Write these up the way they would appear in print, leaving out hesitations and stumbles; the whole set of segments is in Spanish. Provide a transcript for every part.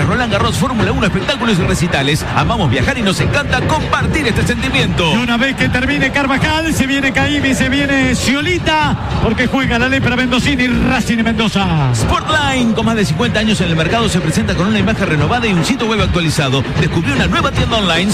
Viajes Roland Garros, Fórmula 1, espectáculos y recitales. Amamos viajar y nos encanta compartir este sentimiento. Y una vez que termine Carvajal, se viene Caimi, se viene Sciolita, porque juega la Lepra Mendocina y Racing de Mendoza. Sportline, con más de 50 años en el mercado, se presenta con una imagen renovada y un sitio web actualizado. Descubrió una nueva tienda online,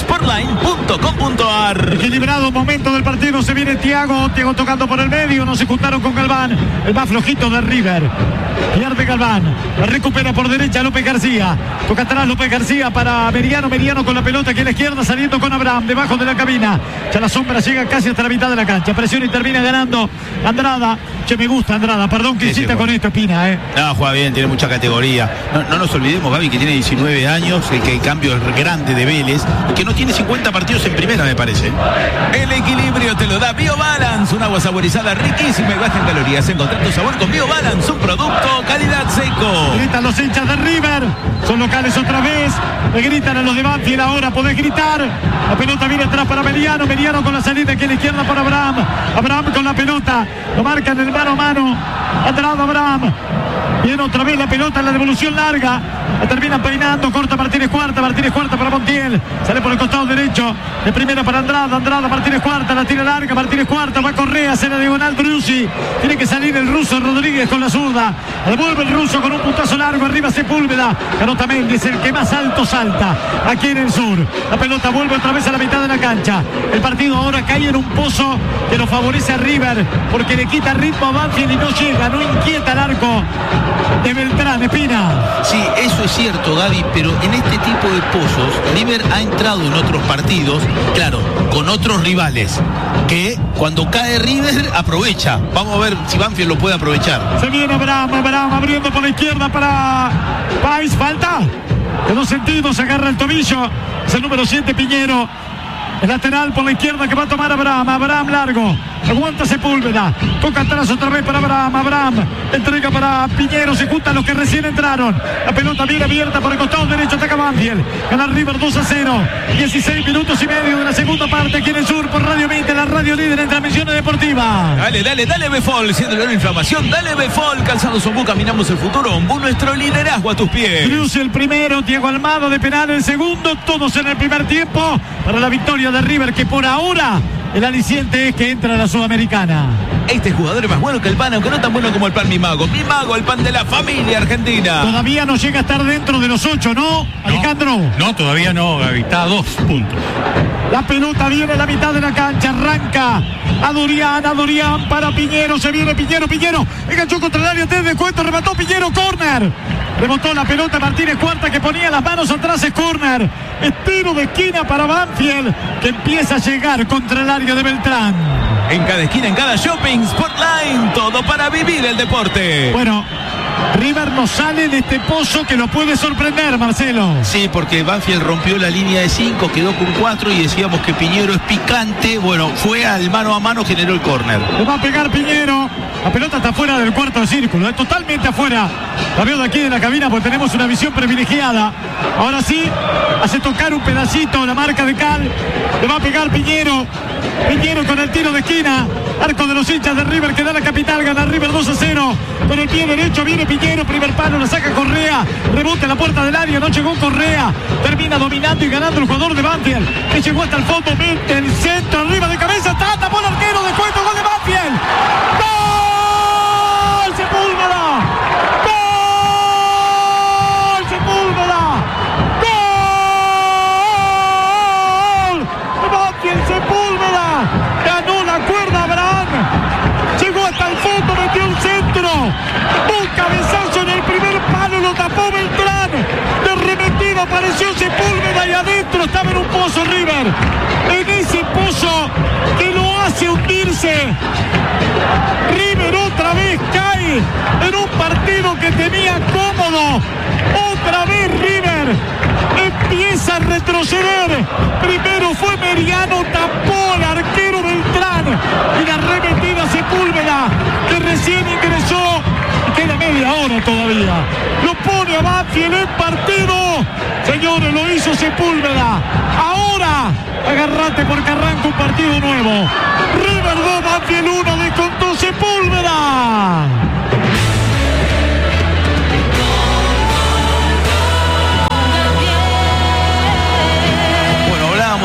sportline.com.ar. Equilibrado momento del partido, se viene Thiago tocando por el medio, no se juntaron con Galván, el más flojito de River. Pierde Galván, la recupera por derecha López García, toca atrás López García para Meriano con la pelota aquí a la izquierda, saliendo con Abraham, debajo de la cabina, ya la sombra llega casi hasta la mitad de la cancha, presión y termina ganando Andrada. Che, me gusta Andrada, perdón que insista con esto, Espina, No, juega bien, tiene mucha categoría. No nos olvidemos, Gaby, que tiene 19 años, que el cambio es grande de Vélez, y que no tiene 50 partidos en primera, me parece. El equilibrio te lo da BioBalance, un agua saborizada riquísima y baja en calorías. Encontrá tu sabor con BioBalance, un producto calidad Seco. Gritan los hinchas de River, son locales otra vez, le gritan a los de Banfield, ahora podés gritar. La pelota viene atrás para Meriano con la salida aquí a la izquierda para Abraham con la pelota, lo marcan en el mano a mano, Andrada Abraham. Viene otra vez la pelota en la devolución larga. La termina peinando, corta Martínez Cuarta para Montiel. Sale por el costado derecho. De primera para Andrada, Martínez Cuarta, la tira larga, Martínez Cuarta, va Correa, hace la diagonal Driussi. Tiene que salir el ruso Rodríguez con la zurda. Devuelve el ruso con un puntazo largo, arriba Sepúlveda. Carota Méndez, el que más alto salta aquí en el sur. La pelota vuelve otra vez a la mitad de la cancha. El partido ahora cae en un pozo que lo favorece a River, porque le quita ritmo a Banfield y no llega, no inquieta el arco de Beltrán. Espina. Sí, eso es cierto, Gaby, pero en este tipo de pozos River ha entrado en otros partidos, claro, con otros rivales, que cuando cae River aprovecha. Vamos a ver si Banfield lo puede aprovechar. Se viene Abraham abriendo por la izquierda para Pais, falta de 2 sentidos, agarra el tobillo, es el número 7 Piñero. El lateral por la izquierda que va a tomar Abraham largo, aguanta Sepúlveda, toca atrás otra vez para Abraham, entrega para Piñero, se juntan los que recién entraron, la pelota viene abierta por el costado derecho, ataca Banfield, gana River 2-0, 16 minutos y medio de la segunda parte aquí en el sur por Radio 20, la radio líder en transmisiones deportivas. Dale Befol, siendo la inflamación, dale Befol, calzado Ombú, caminamos el futuro, Ombú, nuestro liderazgo a tus pies. Cruz el primero, Diego Almada de penal el segundo, todos en el primer tiempo para la victoria de River, que por ahora el aliciente es que entra a la Sudamericana. Este jugador es más bueno que el pan, aunque no tan bueno como el pan Mi Mago, el pan de la familia argentina. Todavía no llega a estar dentro de los 8, ¿no, Alejandro? No, todavía no, Gaby, está a 2 puntos. La pelota viene a la mitad de la cancha, arranca a Dorian para Piñero, se viene Piñero, enganchó contra el área, te de cuento, remató Piñero, córner. Rebotó la pelota Martínez Cuarta, que ponía las manos atrás, es córner. Estilo de esquina para Banfield, que empieza a llegar contra el área de Beltrán. En cada esquina, en cada shopping, Sportline, todo para vivir el deporte. Bueno, River no sale de este pozo que lo puede sorprender, Marcelo. Sí, porque Banfield rompió la línea de 5, quedó con 4 y decíamos que Piñero es picante. Bueno, fue al mano a mano, generó el córner. Le va a pegar Piñero. La pelota está fuera del cuarto de círculo, totalmente afuera. La veo de aquí de la cabina porque tenemos una visión privilegiada. Ahora sí, hace tocar un pedacito la marca de Cal. Le va a pegar Piñero con el tiro de esquina. Arco de los hinchas de River que da la capital, gana River 2-0. Con el pie derecho viene Piñero, primer palo, la saca Correa. Rebote a la puerta del área, no llegó Correa. Termina dominando y ganando el jugador de Banfield, que llegó hasta el fondo, mete el centro, arriba de cabeza, tapó el arquero, descuento, gol de Banfield. ¡Gol! ¡Sepúlveda! ¡Gol! ¡Sepúlveda! ¡Gol! ¡Banfield, Sepúlveda! Ganó la cuerda Abraham. Llegó hasta el fondo, metió un centro. Un cabezazo en el primer palo, lo tapó Beltrán. De remetida apareció Sepúlveda y adentro estaba en un pozo River. En ese pozo que lo hace hundirse. River otra vez cae en un partido que tenía cómodo. Otra vez River empieza a retroceder. Primero fue Meriano, tapó al arquero Beltrán y la remetida Sepúlveda, que recién ingresó y queda media hora todavía. Lo pone a Banfield en partido. Señores, lo hizo Sepúlveda. Ahora agarrate porque arranca un partido nuevo. River 2, Banfield 1, descontó Sepúlveda.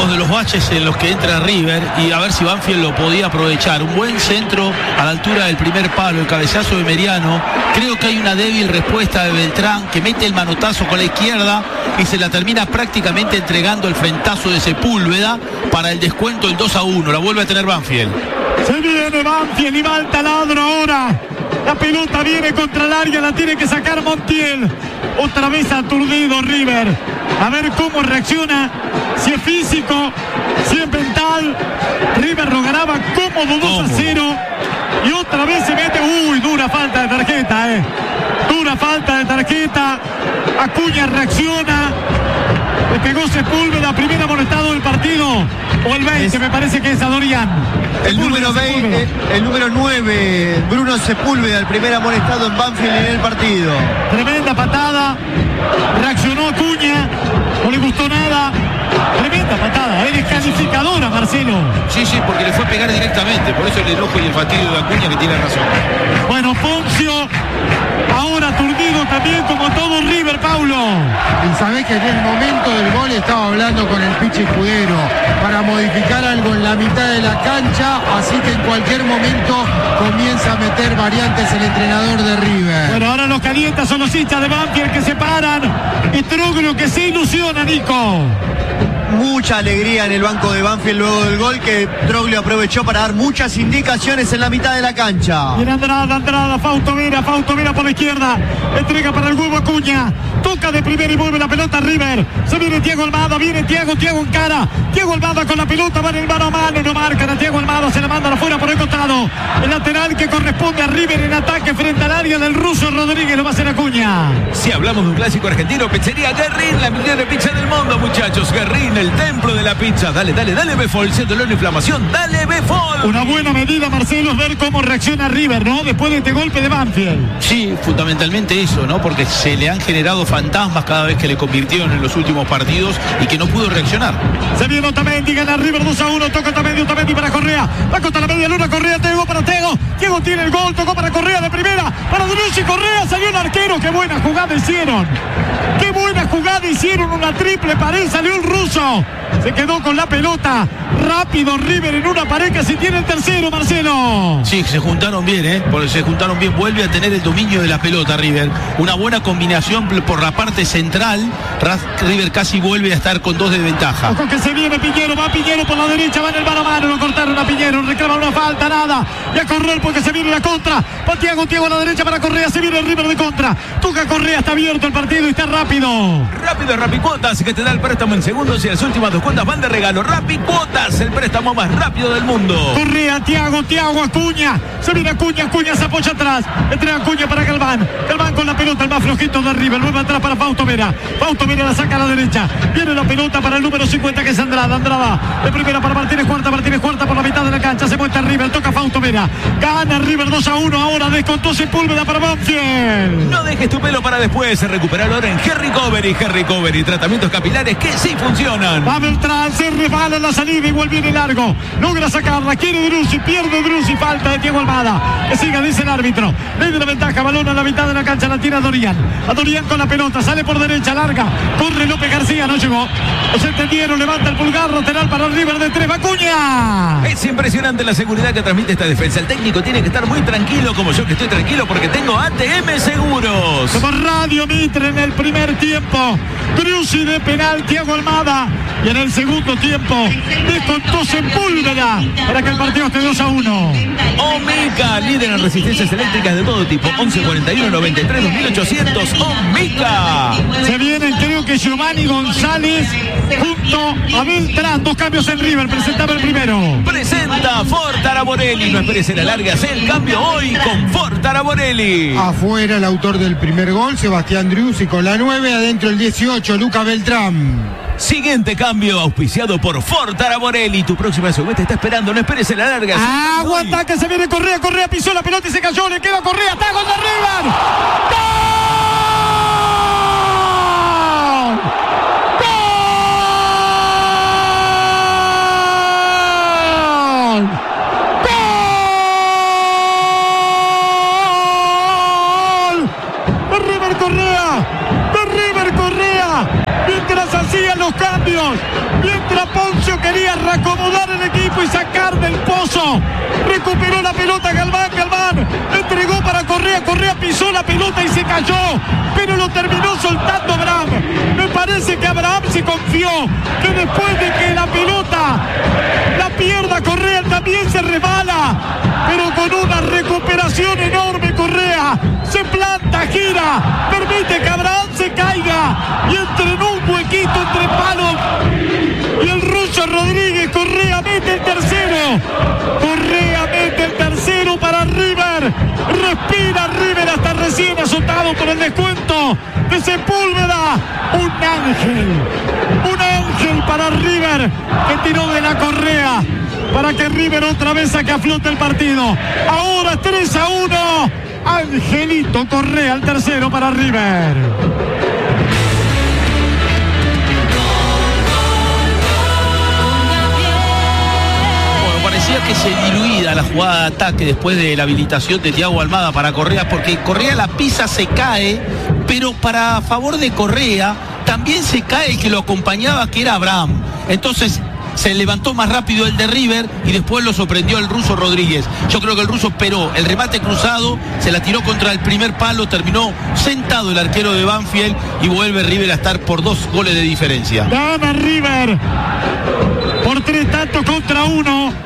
uno de los baches en los que entra River y a ver si Banfield lo podía aprovechar. Un buen centro a la altura del primer palo, el cabezazo de Meriano. Creo que hay una débil respuesta de Beltrán que mete el manotazo con la izquierda y se la termina prácticamente entregando el frentazo de Sepúlveda para el descuento, el 2-1. La vuelve a tener Banfield. Se viene Banfield y va al taladro ahora. La pelota viene contra el área, la tiene que sacar Montiel. Otra vez aturdido River. A ver cómo reacciona. Si es físico, si es mental. River lo ganaba cómodo 2-0. Y otra vez se mete. Uy, dura falta de tarjeta, Dura falta de tarjeta. Acuña reacciona. Le pegó Sepúlveda, primer amonestado del partido. O el 20, me parece que es a Dorian. El número 20, el número 9, Bruno Sepúlveda, el primer amonestado en Banfield en el partido. Tremenda patada. Reaccionó Acuña. No le gustó nada. Tremenda patada. Es descalificadora, Marcelo. Sí, porque le fue a pegar directamente. Por eso el enojo y el fastidio de Acuña, que tiene razón. Bueno, Poncio. Ahora aturdido también como todo River, Paulo. Y sabés que en el momento del gol estaba hablando con el Pichi Escudero para modificar algo en la mitad de la cancha, así que en cualquier momento comienza a meter variantes el entrenador de River. Bueno, ahora los calientas son los hinchas de Banfield que se paran. Y Troglio que se ilusiona, Nico. Mucha alegría en el banco de Banfield luego del gol que Troglio aprovechó para dar muchas indicaciones en la mitad de la cancha. Y Andrada, Fausto Vera por la izquierda. Entrega para el huevo Acuña. Toca de primera y vuelve la pelota a River. Se viene Thiago Almada, viene Thiago encara. Thiago Almada con la pelota, va en el mano a mano, no marcan a Thiago Almada, se la mandan afuera por el costado. El lateral que corresponde a River en ataque frente al área del ruso Rodríguez, lo va a hacer Acuña. Si hablamos de un clásico argentino, pizzería Guerrín, la mejor pizza del mundo, muchachos. Guerrín, el templo de la pizza. Dale, Befol, si el dolor, la inflamación, dale Befol. Una buena medida, Marcelo, es ver cómo reacciona River, ¿no? Después de este golpe de Banfield. Sí, fundamentalmente eso, ¿no? Porque se le han generado fantasmas cada vez que le convirtieron en los últimos partidos y que no pudo reaccionar. Se viene Otamendi, gana River 2-1, toca Otamendi para Correa, va contra la media luna, Correa, Tego para Tego tiene el gol, tocó para Correa de primera, para Driussi, Correa, salió el arquero, qué buena jugada hicieron, una triple pared, salió el ruso, se quedó con la pelota, rápido River en una pared que si tiene el tercero, Marcelo. Sí, se juntaron bien, porque se juntaron bien, vuelve a tener el dominio de la pelota River, una buena combinación por la parte central, River casi vuelve a estar con 2 de ventaja. Ojo que se viene Piñero, va Piñero por la derecha, va en el mano a mano, lo cortaron a Piñero, reclama una falta, nada, y a correr porque se viene la contra, va Thiago a la derecha para Correa, se viene el River de contra, toca Correa, está abierto el partido y está rápido. Rápido Rapicuotas, que te da el préstamo en segundos y las últimas 2 cuotas van de regalo. Rapicuotas, el préstamo más rápido del mundo. Correa, Thiago, Acuña, se viene Acuña se apoya atrás, entrega Acuña para Galván con la pelota, el más flojito de River, vuelve atrás para Fausto Vera la saca a la derecha, viene la pelota para el número 50 que es Andrada, de primera para Martínez Cuarta por la mitad de la cancha, se muestra River, toca Fausto Vera, gana River 2-1, ahora descontó Sepúlveda para Banfield. No dejes tu pelo para después, recuperar ahora en Hair Recovery, tratamientos capilares que sí funcionan. Va Beltrán, se resbala en la salida, igual viene largo, logra sacarla, quiere Driussi, pierde Driussi, falta de Thiago Almada, que siga, dice el árbitro, le da la ventaja, balón a la mitad de la cancha, la tira Dorian con la pelota, sale por derecha, larga, corre López García, no llegó, se entendieron, levanta el pulgar, lateral para el River de 3, Acuña. Es impresionante la seguridad que transmite esta defensa, el técnico tiene que estar muy tranquilo, como yo que estoy tranquilo porque tengo ATM Seguros. Como Radio Mitre en el primer tiempo, Driussi de penal, Thiago Almada, y en el segundo tiempo descontó Sepúlveda para que el partido esté 2-1. Omica, líder en resistencias eléctricas de todo tipo, 1141 93 2800. Omica. Se vienen, creo que Giovanni González junto a Beltrán, 2 cambios en River, presentaba el primero. Presenta Ford Araborelli, no esperes en la larga, haz el cambio hoy con Ford Araborelli. Afuera el autor del primer gol, Sebastián Driussi con la 9, adentro el 18, Luca Beltrán. Siguiente cambio auspiciado por Ford Araborelli. Tu próxima subida te está esperando, no esperes en la larga. Aguanta que se viene Correa, pisó la pelota y se cayó, le queda Correa, está gol de River. ¡Gol! Mientras hacían los cambios, mientras Poncio quería reacomodar el equipo y sacar del pozo. Recuperó la pelota Galván, entregó para Correa, pisó la pelota y se cayó, pero lo terminó soltando Abraham. Me parece que Abraham se confió, que después de que la pelota la pierda Correa también se resbala, pero con una recuperación enorme Correa se planta, gira, permite que Abraham se caiga y entre en un huequito entre palos y el ruso Rodríguez. Correa mete el tercero, para River. Respira River hasta recién azotado por el descuento de Sepúlveda. Un ángel para River, que tiró de la Correa para que River otra vez saque a flote el partido. Ahora 3-1. Angelito Correa, el tercero para River. Parecía que se diluía la jugada de ataque después de la habilitación de Thiago Almada para Correa, porque Correa la pisa, se cae, pero para favor de Correa también se cae el que lo acompañaba, que era Abraham. Entonces se levantó más rápido el de River y después lo sorprendió el ruso Rodríguez. Yo creo que el ruso esperó el remate cruzado, se la tiró contra el primer palo, terminó sentado el arquero de Banfield y vuelve River a estar por 2 goles de diferencia. Gana River por 3-1.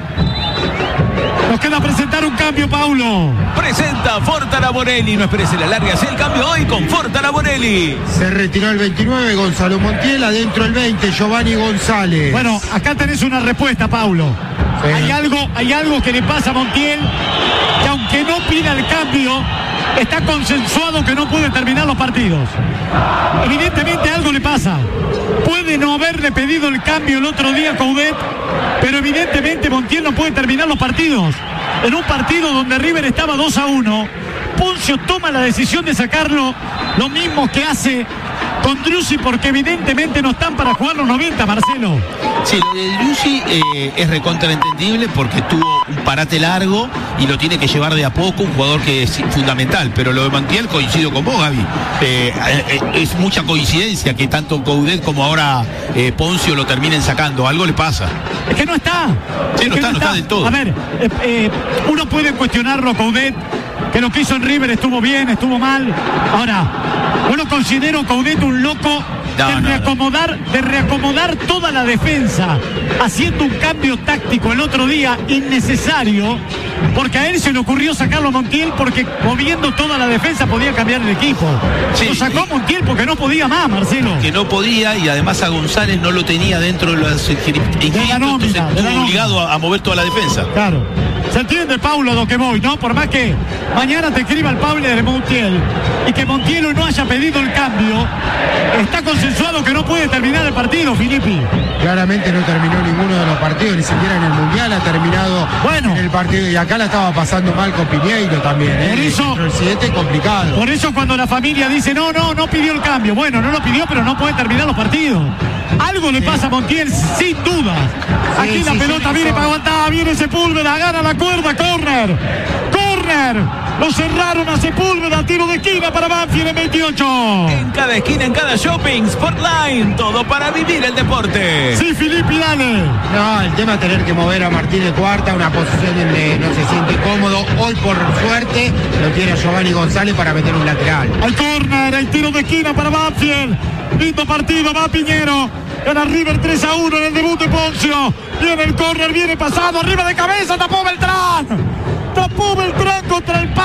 Nos queda presentar un cambio, Paulo. Presenta Fortara Bonelli. No esperes la larga, hace el cambio hoy con Fortara Bonelli. Se retiró el 29, Gonzalo Montiel. Adentro el 20, Giovanni González. Bueno, acá tenés una respuesta, Paulo. Sí. Hay algo que le pasa a Montiel, que aunque no pida el cambio, está consensuado que no puede terminar los partidos. Evidentemente algo le pasa. Puede no haberle pedido el cambio el otro día a Coudet, pero evidentemente Montiel no puede terminar los partidos. En un partido donde River estaba 2-1, Poncio toma la decisión de sacarlo, lo mismo que hace con Driussi, porque evidentemente no están para jugar los 90, Marcelo. Sí, lo de Driussi es recontraentendible porque tuvo un parate largo y lo tiene que llevar de a poco, un jugador que es fundamental, pero lo de Montiel coincido con vos, Gaby. Es mucha coincidencia que tanto Coudet como ahora Poncio lo terminen sacando, algo le pasa. Es que no está. Sí, no está del todo. A ver, uno puede cuestionarlo, Coudet, que lo que hizo en River estuvo bien, estuvo mal. Ahora, uno considero a Coudet un loco de reacomodar toda la defensa, haciendo un cambio táctico el otro día innecesario, porque a él se le ocurrió sacarlo a Montiel porque moviendo toda la defensa podía cambiar el equipo. Sí, lo sacó a Montiel porque no podía más, Marcelo. Que no podía, y además a González no lo tenía dentro de los inscritos, entonces estuvo obligado a mover toda la defensa. Claro. Se entiende, Paulo, lo que voy, ¿no? Por más que mañana te escriba el Pablo de Montiel y que Montiel no haya pedido el cambio, está consensuado que no puede terminar el partido, Filippi. Claramente no terminó ninguno de los partidos, ni siquiera en el Mundial ha terminado en el partido. Y acá la estaba pasando mal con Piñeiro también, ¿eh? Por eso, el siguiente es complicado. Por eso cuando la familia dice, no pidió el cambio. Bueno, no lo pidió, pero no puede terminar los partidos. Algo le pasa a Montiel, sin duda. Aquí la pelota viene para aguantar, viene Sepúlveda, gana la cuerda, córner. Lo cerraron a Sepúlveda, tiro de esquina para Banfield en 28. En cada esquina, en cada shopping, Sportline, todo para vivir el deporte. Sí, Filippi, dale. No, el tema es tener que mover a Martín de Cuarta, una posición donde no se siente cómodo. Hoy, por suerte, lo tiene a Giovanni González para meter un lateral. Al córner, el tiro de esquina para Banfield. Lindo partido, va Piñero. Gana River 3-1 en el debut de Poncio. Viene el córner, viene pasado, arriba de cabeza, tapó Beltrán contra el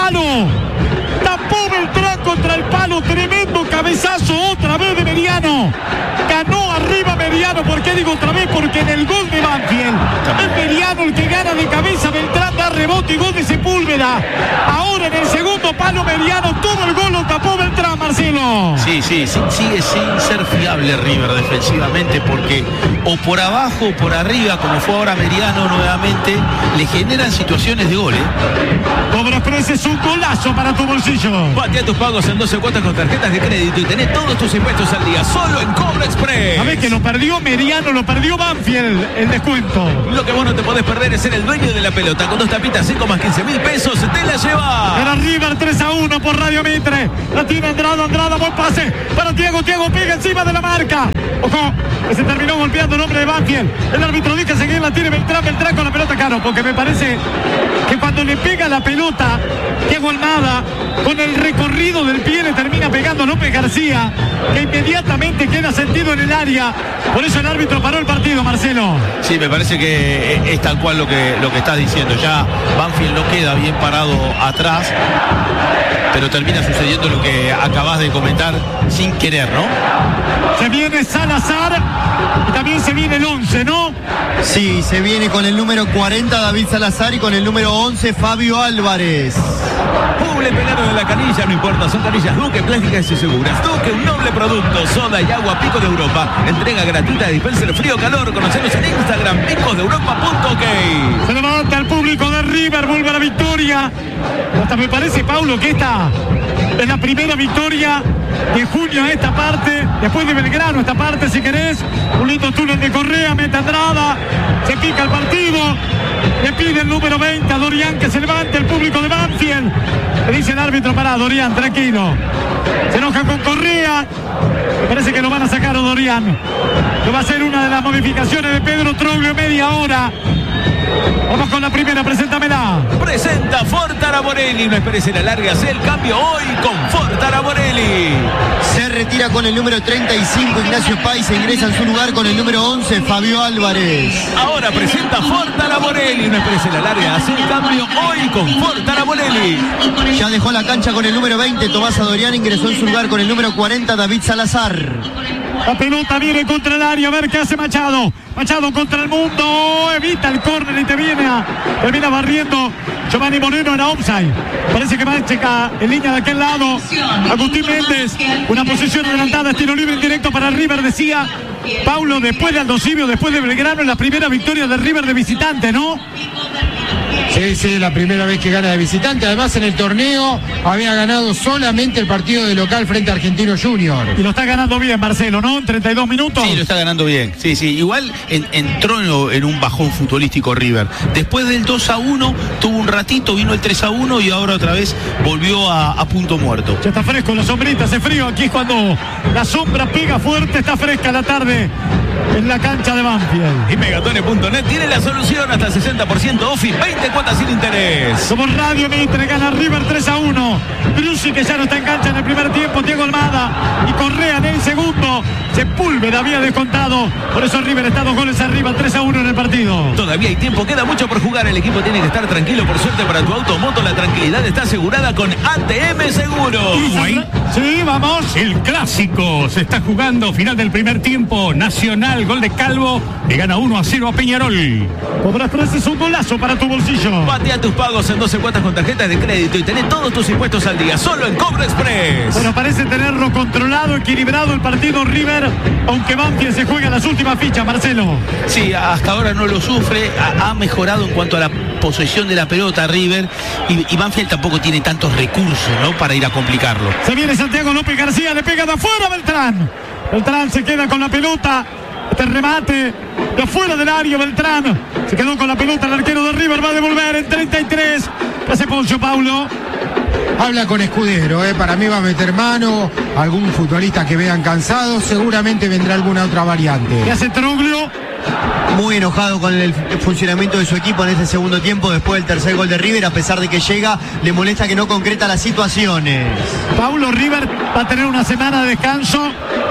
palo. Tremendo cabezazo otra vez de Meriano. Ganó arriba Meriano. ¿Por qué digo otra vez? Porque en el gol de Banfield es Meriano el que gana de cabeza. Beltrán da rebote y gol de Sepúlveda. Ahora en el segundo palo Meriano tuvo el gol, lo tapó Beltrán, Marcelo. Sí, sigue sin ser fiable River defensivamente, porque o por abajo o por arriba, como fue ahora Meriano nuevamente, le generan situaciones de gol. Cobra Express es un golazo para tu bolsillo. Batea tus pagos en 12 cuotas con tarjetas de crédito y tenés todos tus impuestos al día, solo en Cobra Express. A ver que lo perdió Meriano, lo perdió Banfield, el descuento. Lo que vos no te podés perder es ser el dueño de la pelota. Con 2 tapita seco más 15.000 pesos, te la lleva. Era River 3-1 por Radio Mitre. La tiene Andrada, buen pase para Thiago, pega encima de la marca. Ojo, que se terminó golpeando el hombre de Banfield. El árbitro dice seguir, la tiene Beltrán con la pelota, Caro, porque me parece que cuando le pega la pelota Thiago Almada, con el recorrido del pie le termina pegando a López García, que inmediatamente queda sentido en el área. Por eso el árbitro paró el partido, Marcelo. Sí, me parece que es tal cual lo que estás diciendo. Ya Banfield no queda bien parado atrás, pero termina sucediendo lo que acabas de comentar sin querer, ¿no? Se viene Salazar y también se viene el 11, ¿no? Sí, se viene con el número 40 David Salazar y con el número 11 Fabio Álvarez. Le pegaron en la canilla, no importa, son canillas Duque, plásticas y seguras. Duque, un noble producto, soda y agua Pico de Europa. Entrega gratuita de dispenser frío-calor. Conocenos en Instagram, picosdeeuropa.ok. Se levanta el público de River, vuelve a la victoria. Hasta me parece, Paulo, que esta es la primera victoria de junio a esta parte, después de Belgrano, esta parte, si querés. Un lindo túnel de Correa, mete Andrada, se pica el partido. Le pide el número 20 a Dorian que se levante, el público de Banfield. Le dice el árbitro, pará, Dorian, tranquilo. Se enoja con Correa. Me parece que lo van a sacar a Dorian. Que va a ser una de las modificaciones de Pedro Troglio, media hora. Vamos con la primera, preséntamela. Presenta Ford Taraborelli. No esperes en la larga, hace el cambio hoy con Ford Taraborelli. Se retira con el número 35 Ignacio Pais, se ingresa en su lugar con el número 11 Fabio Álvarez. Ahora presenta Ford Taraborelli. No esperes en la larga, hace el cambio hoy con Ford Taraborelli. Ya dejó la cancha con el número 20 Tomás Adorián, ingresó en su lugar con el número 40 David Salazar. La pelota viene contra el área, a ver qué hace Machado. Machado contra el mundo, evita el córner y termina barriendo. Giovanni Moreno era offside. Parece que va a checar en línea de aquel lado. Agustín Méndez, una posición adelantada, estilo libre en directo para River, decía Paulo, después de Aldo Civi, después de Belgrano, en la primera victoria de River de visitante, ¿no? Sí, la primera vez que gana de visitante. Además, en el torneo había ganado solamente el partido de local frente a Argentino Junior. Y lo está ganando bien, Marcelo, ¿no? En 32 minutos. Sí, lo está ganando bien. Sí. Igual entró en un bajón futbolístico River. Después del 2-1, tuvo un ratito, vino el 3-1 y ahora otra vez volvió a punto muerto. Ya está fresco, la sombrita, hace frío. Aquí es cuando la sombra pega fuerte, está fresca la tarde en la cancha de Banfield. Y Megatone.net tiene la solución, hasta 60% off y 20 cuotas sin interés. Somos Radio Mitre, gana River 3-1. Brusi, que ya no está en cancha en el primer tiempo, Thiago Almada y Correa en el segundo. Sepúlveda había descontado, por eso River está 2 goles arriba, 3-1 en el partido. Todavía hay tiempo, queda mucho por jugar, el equipo tiene que estar tranquilo. Por suerte para tu auto o moto, la tranquilidad está asegurada con ATM Seguros. Sí, vamos. El clásico se está jugando, final del primer tiempo, Nacional, gol de Calvo, le gana 1-0 a Peñarol. Cobras 3, es un golazo para tu bolsillo. Batea tus pagos en 12 cuotas con tarjetas de crédito y tenés todos tus impuestos al día, solo en Cobro Express. Bueno, parece tenerlo controlado, equilibrado el partido River, aunque Banfield se juega las últimas fichas, Marcelo. Sí, hasta ahora no lo sufre, ha mejorado en cuanto a la posesión de la pelota River y Banfield tampoco tiene tantos recursos, ¿no?, para ir a complicarlo. Se viene Santiago López García, le pega de afuera Beltrán. Beltrán se queda con la pelota. Este remate de afuera del área, Beltrán se quedó con la pelota, el arquero de River va a devolver en 33. Hace Poncio, Paulo. Habla con Escudero, para mí va a meter mano, algún futbolista que vean cansado, seguramente vendrá alguna otra variante. ¿Qué hace Troglio? Muy enojado con el funcionamiento de su equipo en este segundo tiempo, después del tercer gol de River, a pesar de que llega, le molesta que no concreta las situaciones. Paulo, River va a tener una semana de descanso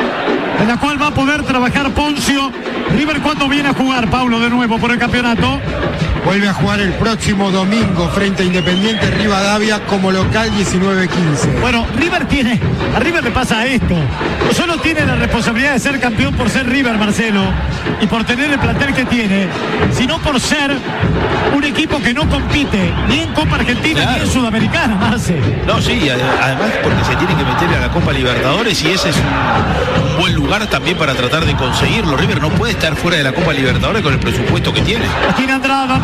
en la cual va a poder trabajar Poncio. River, ¿cuándo viene a jugar, Paulo, de nuevo por el campeonato? Vuelve a jugar el próximo domingo frente a Independiente Rivadavia como local 19-15. Bueno, a River le pasa esto. No solo tiene la responsabilidad de ser campeón por ser River, Marcelo, y por tener el plantel que tiene, sino por ser un equipo que no compite ni en Copa Argentina, claro, ni en Sudamericana, Marcelo. No, sí, además porque se tiene que meter a la Copa Libertadores y ese es un buen lugar también para tratar de conseguirlo. River no puede estar fuera de la Copa Libertadores con el presupuesto que tiene. Aquí Andrada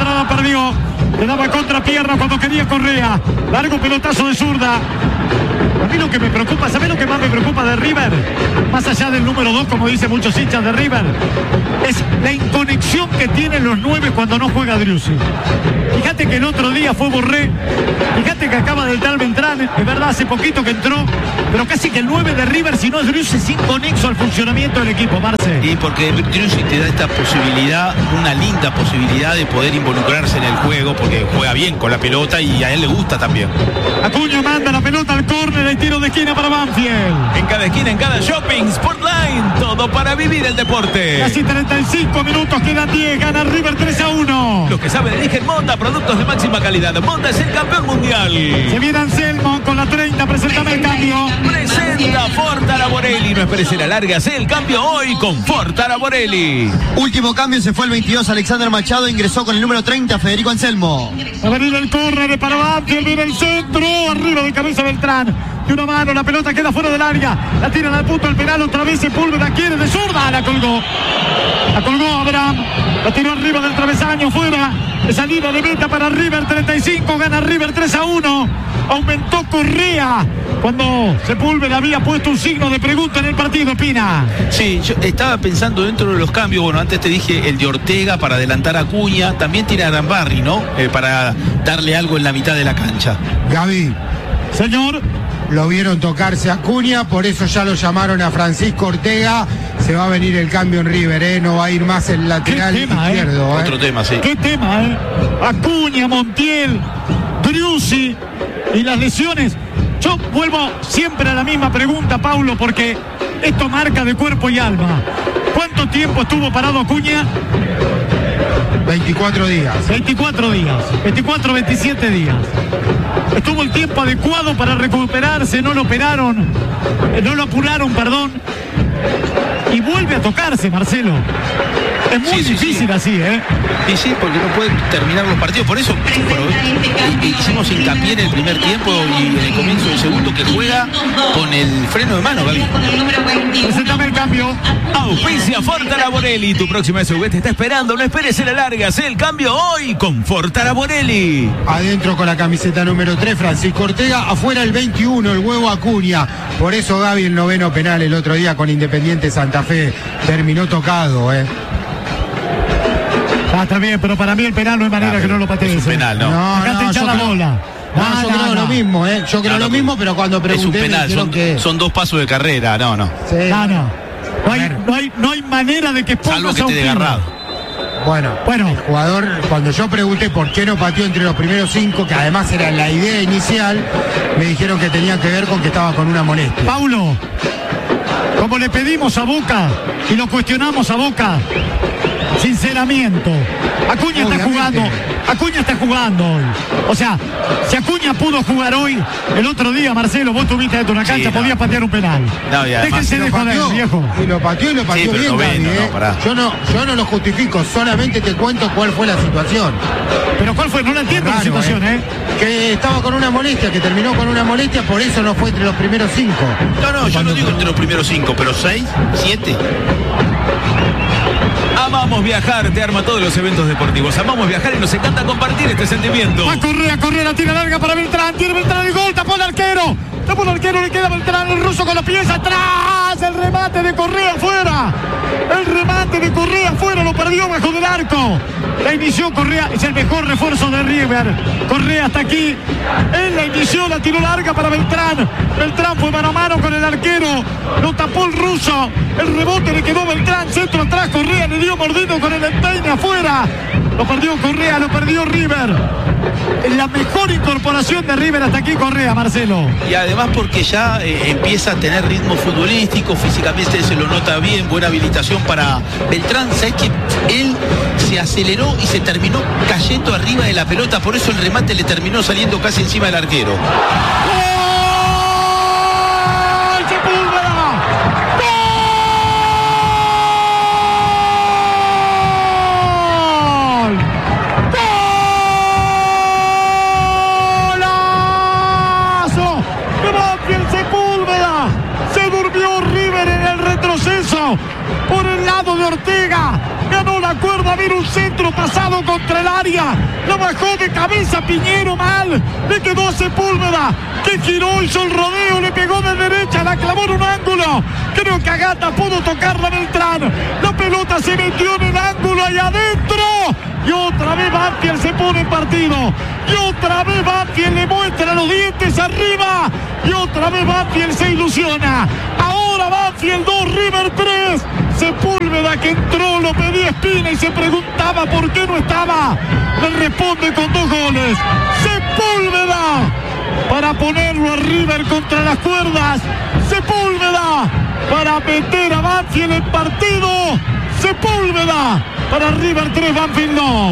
temporada perdió. Le daba contrapierna cuando quería Correa. Largo pelotazo de zurda. A mí lo que me preocupa, ¿sabés lo que más me preocupa de River? Más allá del número 2, como dicen muchos hinchas de River, es la inconexión que tienen los 9 cuando no juega Driussi. Fíjate que el otro día fue Borré, fíjate que acaba de entrar Beltrán, es verdad, hace poquito que entró, pero casi que el 9 de River, si no es Driussi, es inconexo al funcionamiento del equipo, Marce. Y porque Driussi te da esta posibilidad, una linda posibilidad de poder involucrarse en el juego, porque juega bien con la pelota y a él le gusta también. Acuña manda la pelota al córner, el tiro de esquina para Banfield. En cada esquina, en cada shopping, Sportline, todo para vivir el deporte. Casi 35 minutos, quedan 10, gana River 3-1. Los que saben eligen Monda, productos de máxima calidad. Monda es el campeón mundial. Se viene Anselmo con la 30, presentame el cambio. Presenta Ford Araborelli. No esperes la larga, haz el cambio hoy con Ford Araborelli. Último cambio, se fue el 22 Alexander Machado, ingresó con el número 30 Federico Anselmo. Va a venir el córner para Banfield, viene el centro, arriba de cabeza Beltrán. De una mano, la pelota queda fuera del área. La tiran al punto del penal, otra vez Sepúlveda quiere de zurda, la colgó. La colgó Abraham, la tiró arriba del travesaño, fuera. De salida de meta para River, 35, gana River 3-1. Aumentó Correa cuando Sepúlveda había puesto un signo de pregunta en el partido, Pina. Sí, yo estaba pensando dentro de los cambios, bueno, antes te dije el de Ortega para adelantar a Acuña, también tiene a Arambarri, ¿no? Para darle algo en la mitad de la cancha. Gaby, Señor, lo vieron tocarse a Acuña, por eso ya lo llamaron a Francisco Ortega. Se va a venir el cambio en River, no va a ir más el lateral izquierdo. Otro tema, sí. Qué tema, Acuña, Montiel, Driussi y las lesiones. Yo vuelvo siempre a la misma pregunta, Paulo, porque esto marca de cuerpo y alma. ¿Cuánto tiempo estuvo parado Acuña? 24 días. 24 días. 24, 27 días. Estuvo el tiempo adecuado para recuperarse, no lo operaron, no lo apuraron, perdón. Y vuelve a tocarse, Marcelo. Es muy difícil así, Y sí, porque no puede terminar los partidos. Por eso hicimos hincapié en el primer tiempo y en el comienzo del segundo que juega con el freno de mano, Gaby. Presentame el cambio. Auspicia Ford Araborelli. Tu próxima SUV te está esperando. No esperes la larga. Haz el cambio hoy con Ford Araborelli. Adentro con la camiseta número 3, Francisco Ortega. Afuera el 21, el huevo Acuña. Por eso Gaby el noveno penal el otro día con Independiente Santa Fe terminó tocado, Está bien, pero para mí el penal no hay manera que no lo patees. Es un penal, ¿no? Acá te echan la bola. No, yo creo lo mismo, Yo creo lo mismo, pero cuando pregunté es un penal, son 2 pasos de carrera, no. Sí. No hay manera de que pongas salvo que esté desgarrado. Bueno, el jugador, cuando yo pregunté por qué no pateó entre los primeros 5, que además era la idea inicial, me dijeron que tenía que ver con que estaba con una molestia. Paulo, como le pedimos a Boca y lo cuestionamos a Boca, sinceramiento, Acuña está jugando hoy. O sea, si Acuña pudo jugar hoy, el otro día, Marcelo, vos tuviste dentro de una cancha, podías patear un penal. No, déjense de joder, viejo. Y lo pateó bien, Gaby, yo no lo justifico, solamente te cuento cuál fue la situación. Pero cuál fue, no la entiendo la situación, Que estaba con una molestia, que terminó con una molestia, por eso no fue entre los primeros 5. No, yo no digo entre los primeros 5, pero 6, 7. Amamos viajar, te arma todos los eventos deportivos. Amamos viajar y nos encanta compartir este sentimiento. Va Correa, la tira larga para Beltrán. Tiene Beltrán el gol, tapó el arquero. Le queda Beltrán, el ruso con los pies atrás. El remate de Correa afuera. Lo perdió bajo del arco. La inició Correa, es el mejor refuerzo de River. Correa hasta aquí. Él la inició, la tiró larga para Beltrán. Beltrán fue mano a mano con el arquero. Lo tapó el ruso. El rebote le quedó Beltrán. Centro atrás, Correa le dio mordido con el empeine afuera. Lo perdió Correa, lo perdió River. La mejor incorporación de River hasta aquí, Correa, Marcelo. Y además porque ya empieza a tener ritmo futbolístico, físicamente se lo nota bien, buena habilitación para Beltrán. ¿Sabes que él se aceleró y se terminó cayendo arriba de la pelota? Por eso el remate le terminó saliendo casi encima del arquero. Por el lado de Ortega, ganó la cuerda, vino un centro pasado contra el área, lo bajó de cabeza Piñero mal, le quedó a Sepúlveda, que giró, hizo el rodeo, le pegó de derecha, la clavó en un ángulo, creo que Agata pudo tocarla Beltrán, la pelota se metió en el ángulo ahí adentro, y otra vez Banfield se pone en partido, y otra vez Banfield le muestra los dientes arriba, y otra vez Banfield se ilusiona. Ahora Banfield 2, River 3. Sepúlveda, que entró, lo pedía Espina y se preguntaba por qué no estaba. Le responde con 2 goles. Sepúlveda para ponerlo a River contra las cuerdas. Sepúlveda para meter a Banfield en partido. Sepúlveda para River 3, Banfield 2.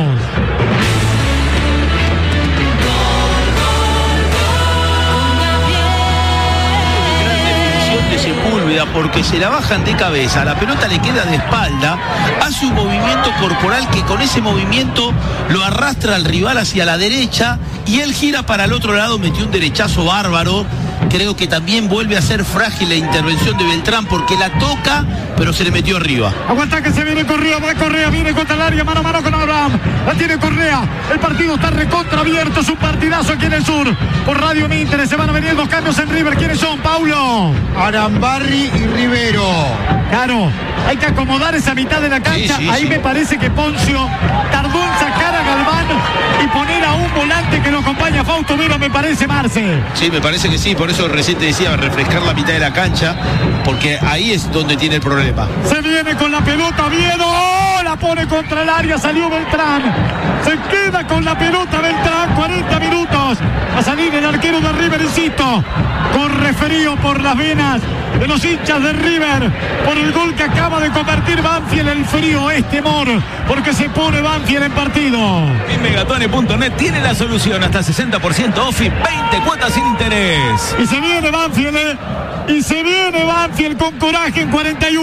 De Sepúlveda, porque se la bajan de cabeza, la pelota le queda de espalda, hace un movimiento corporal que con ese movimiento lo arrastra al rival hacia la derecha y él gira para el otro lado, metió un derechazo bárbaro. Creo que también vuelve a ser frágil la intervención de Beltrán porque la toca, pero se le metió arriba. Aguanta que se viene Correa, va Correa, viene contra el área, mano a mano con Abraham. La tiene Correa, el partido está recontra abierto, es un partidazo aquí en el sur. Por Radio Mitre se van a venir 2 cambios en River. ¿Quiénes son, Paulo? Arambarri y Rivero. Claro, hay que acomodar esa mitad de la cancha. Ahí me parece que Poncio tardó en sacar a Galván y poner a un volante que lo acompaña, Fausto Vera, me parece, Marce. Sí, me parece que sí, por eso recién te decía, refrescar la mitad de la cancha, porque ahí es donde tiene el problema. Se viene con la pelota Oviedo, la pone contra el área, salió Beltrán. Se queda con la pelota Beltrán, 40 minutos. Va a salir el arquero de River, insisto. Corre frío por las venas de los hinchas de River por el gol que acaba de convertir Banfield. El frío es temor porque se pone Banfield en partido. En Megatone.net tiene la solución, hasta 60% off y 20 cuotas sin interés. Y se viene Banfield, y se viene Banfield con coraje en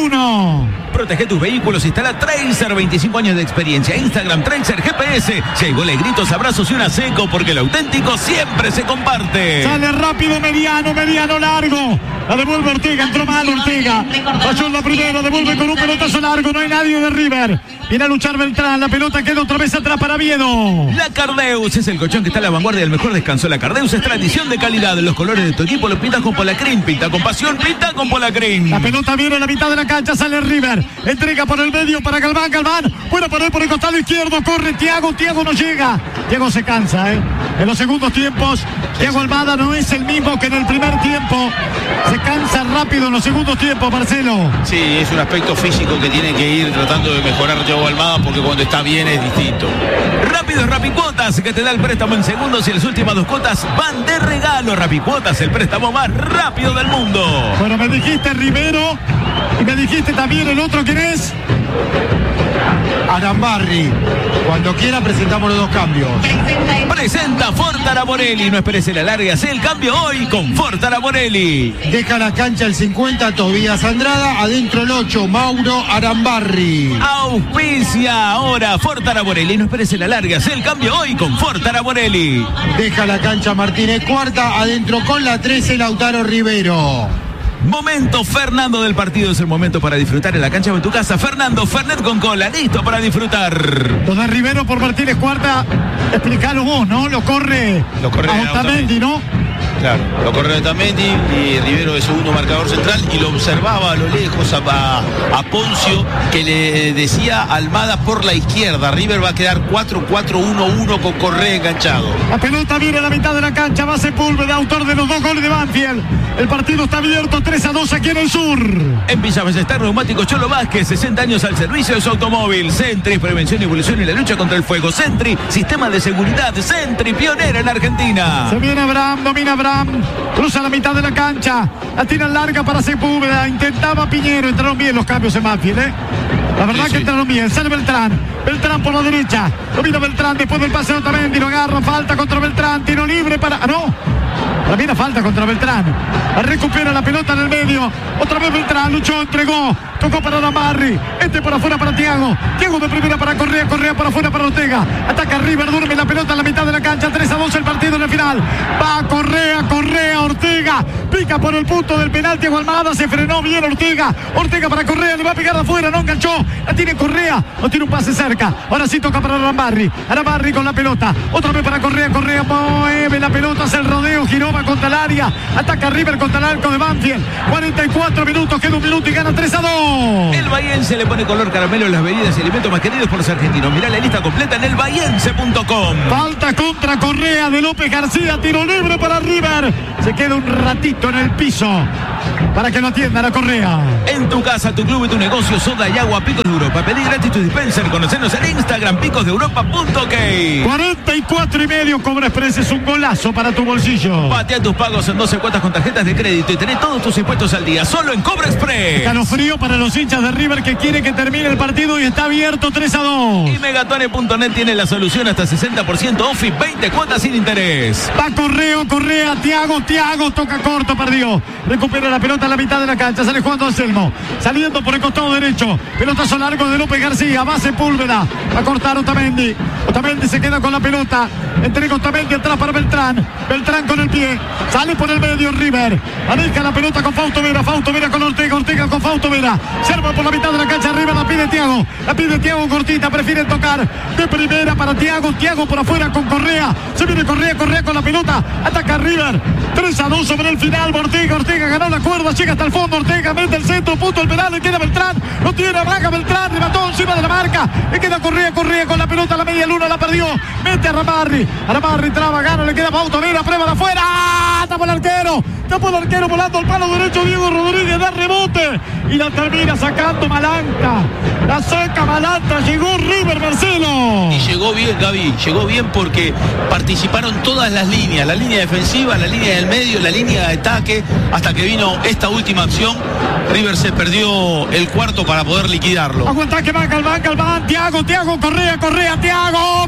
41. Protege tus vehículos, instala Tracer, 25 años de experiencia. Instagram Tracer GPS. Si hay goles, gritos, abrazos y una seco, porque lo auténtico siempre se comparte. Sale rápido, mediano, largo. La devuelve Ortega, entró mal Ortega. Falló en la primera, devuelve con un pelotazo largo. No hay nadie de River. Viene a luchar Beltrán, la pelota queda otra vez atrás para Viedo. La Cardeus es el colchón que está a la vanguardia del mejor descanso. La Cardeus es tradición de calidad. Los colores de tu equipo los pintas con Polacrim. Pinta con pasión, pinta con Polacrim. La pelota viene a la mitad de la cancha, sale River. Entrega por el medio para Galván, puede poner por el costado izquierdo, corre Thiago no llega. Thiago se cansa, En los segundos tiempos, Thiago Almada no es el mismo que en el primer tiempo. Se cansa rápido en los segundos tiempos, Marcelo. Sí, es un aspecto físico que tiene que ir tratando de mejorar Thiago Almada, porque cuando está bien es distinto. Rápido Rapicuotas, que te da el préstamo en segundos y las últimas 2 cuotas van de regalo. Rapicuotas, el préstamo más rápido del mundo. Bueno, me dijiste Rivero y me dijiste también el otro, ¿quién es? Arambarri. Cuando quiera presentamos los 2 cambios. Presenta Fortara Morelli. No esperes el alargue, hace el cambio hoy con Fortara Morelli. Deja la cancha el 50, Tobías Andrada. Adentro el 8, Mauro Arambarri. Auspicia ahora Fortara Morelli. No esperes el alargue, hace el cambio hoy con Fortara Morelli. Deja la cancha Martínez Cuarta. Adentro con la 13, Lautaro Rivero. Momento Fernando del partido, es el momento para disfrutar en la cancha o en tu casa. Fernando Fernet con cola, listo para disfrutar. Lo de Rivero por Martínez Cuarta, explicalo vos, ¿no? Lo corre a Otamendi, ¿no? Claro, lo corre Otamendi y Rivero de segundo marcador central, y lo observaba a lo lejos a Poncio, que le decía a Almada por la izquierda. River va a quedar 4-4-1-1 con Correa enganchado. La pelota viene a la mitad de la cancha, va Sepúlveda, autor de los 2 goles de Banfield. El partido está abierto 3-2 aquí en el sur. En Villa Ballester, Neumático Cholo Vázquez, 60 años al servicio de su automóvil. Sentry, prevención y evolución y la lucha contra el fuego. Sentry, sistema de seguridad. Sentry, pionera en Argentina. Se viene Abraham, domina Abraham, cruza la mitad de la cancha, la tira larga para Sepúlveda, intentaba Piñero, entraron bien los cambios en Banfield, La verdad que entraron bien, sale Beltrán por la derecha, domina Beltrán después del pase de Otamendi, lo agarra, falta contra Beltrán, tiro libre para... También falta contra Beltrán. Recupera la pelota en el medio. Otra vez Beltrán luchó, entregó. Tocó para Ramarri. Por afuera para Thiago. Thiago de primera para Correa. Correa por afuera para Ortega. Ataca River. Duerme la pelota en la mitad de la cancha. 3-2 el partido en el final. Va Correa. Correa. Ortega. Pica por el punto del penal. Thiago Almada. Se frenó bien Ortega. Ortega para Correa. Le va a pegar de afuera. No enganchó. La tiene Correa. No tiene un pase cerca. Ahora sí toca para Ramarri. Ramarri con la pelota. Otra vez para Correa. Correa mueve la pelota. Hace el rodeo. Giroma contra el área. Ataca River contra el arco de Banfield. 44 minutos. Queda un minuto y gana 3-2. El bahiense le pone color caramelo en las bebidas y alimentos más queridos por los argentinos. Mirá la lista completa en elbahiense.com. Falta contra Correa de López García. Tiro libre para River. Se queda un ratito en el piso para que lo atiendan a Correa. En tu casa, tu club y tu negocio, soda y agua Picos de Europa. Pedí gratis tu dispenser. Conocenos en Instagram, picosdeeuropa.ok. 44,5. Cobra Express es un golazo para tu bolsillo. Patea tus pagos en 12 cuotas con tarjetas de crédito y tenés todos tus impuestos al día. Solo en Cobra Express. Escalofrío para los hinchas de River que quiere que termine el partido y está abierto 3-2. Y Megatone.net tiene la solución hasta 60% off y 20 cuotas sin interés. Va Correa, Thiago, toca corto, perdió. Recupera la pelota en la mitad de la cancha, sale jugando Anselmo. Saliendo por el costado derecho. Pelotazo largo de López García, va Sepúlveda. Va a cortar Otamendi. Otamendi se queda con la pelota. Entrega Otamendi atrás para Beltrán. Beltrán con el pie. Sale por el medio River. Maneja la pelota con Fausto Vera con Ortega. Ortega con Fausto Vera. Serva por la mitad de la cancha. River la pide Thiago. La pide Thiago cortita. Prefiere tocar de primera para Thiago. Thiago por afuera con Correa. Se viene Correa con la pelota. Ataca River. 3-2 sobre el final. Ortega ganó la cuerda. Llega hasta el fondo. Ortega mete el centro. Punto el penal. Le queda Beltrán. No tiene Braga. Beltrán remató encima de la marca. Le queda Correa con la pelota. La media luna la perdió. Mete a Ramarri. Traba, gana. Le queda Fausto Vera. Prueba de afuera. Tapó el arquero volando al palo derecho. Diego Rodríguez da rebote y la termina sacando Malanta. La saca Malanta. Llegó River, Marcelo. Y llegó bien, Gaby. Llegó bien porque participaron todas las líneas. La línea defensiva, la línea del medio, la línea de ataque. Hasta que vino esta última acción. River se perdió el cuarto para poder liquidarlo. Aguanta que va Galván. Thiago, Correa, Thiago.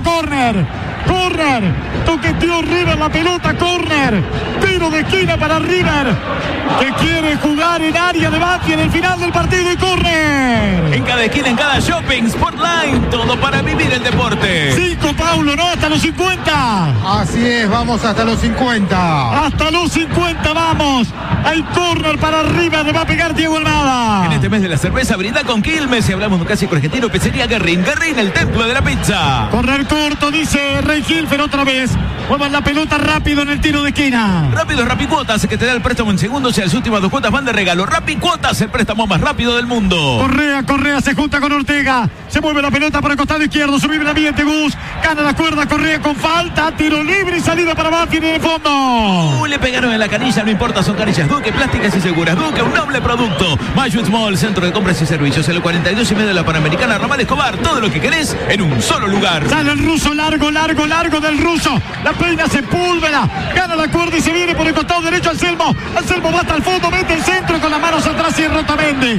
Corner. Toqueteó River la pelota. Corner. Tiro de esquina para River, que quiere jugar en área de Banfield en el final del partido y corner. En cada esquina, en cada shopping, Sportline, todo para vivir el deporte. 5, Paulo, ¿no? Hasta los 50. Así es, vamos hasta los 50. Hasta los 50 vamos. Hay corner para River, le va a pegar Diego Almada. En este mes de la cerveza, brinda con Quilmes. Y hablamos de un clásico argentino, pizzería Guerrín, el templo de la pizza. Correr corto, dice Rey Hilfer otra vez. Muevan la pelota rápido en el tiro de esquina. Rápido Rapicuotas, que te da el préstamo en segundos y las últimas 2 cuotas van de regalo. Rapicuotas, el préstamo más rápido del mundo. Correa se junta con Ortega. Se mueve la pelota para el costado izquierdo. Subir la vía Tegus. Gana la cuerda Correa con falta. Tiro libre y salida para Banfield en el fondo. Le pegaron en la canilla, no importa, son canillas Duque, plásticas y seguras. Duque, un noble producto. Mayut Mall, centro de compras y servicios. En el 42 y medio de la Panamericana, Ramal Escobar. Todo lo que querés en un solo lugar. Sale el ruso, largo del ruso. La peina Sepúlveda. Gana la cuerda y se viene por el costado derecho Anselmo. Anselmo va hasta el fondo, mete el centro con las manos atrás y es Rotamendi.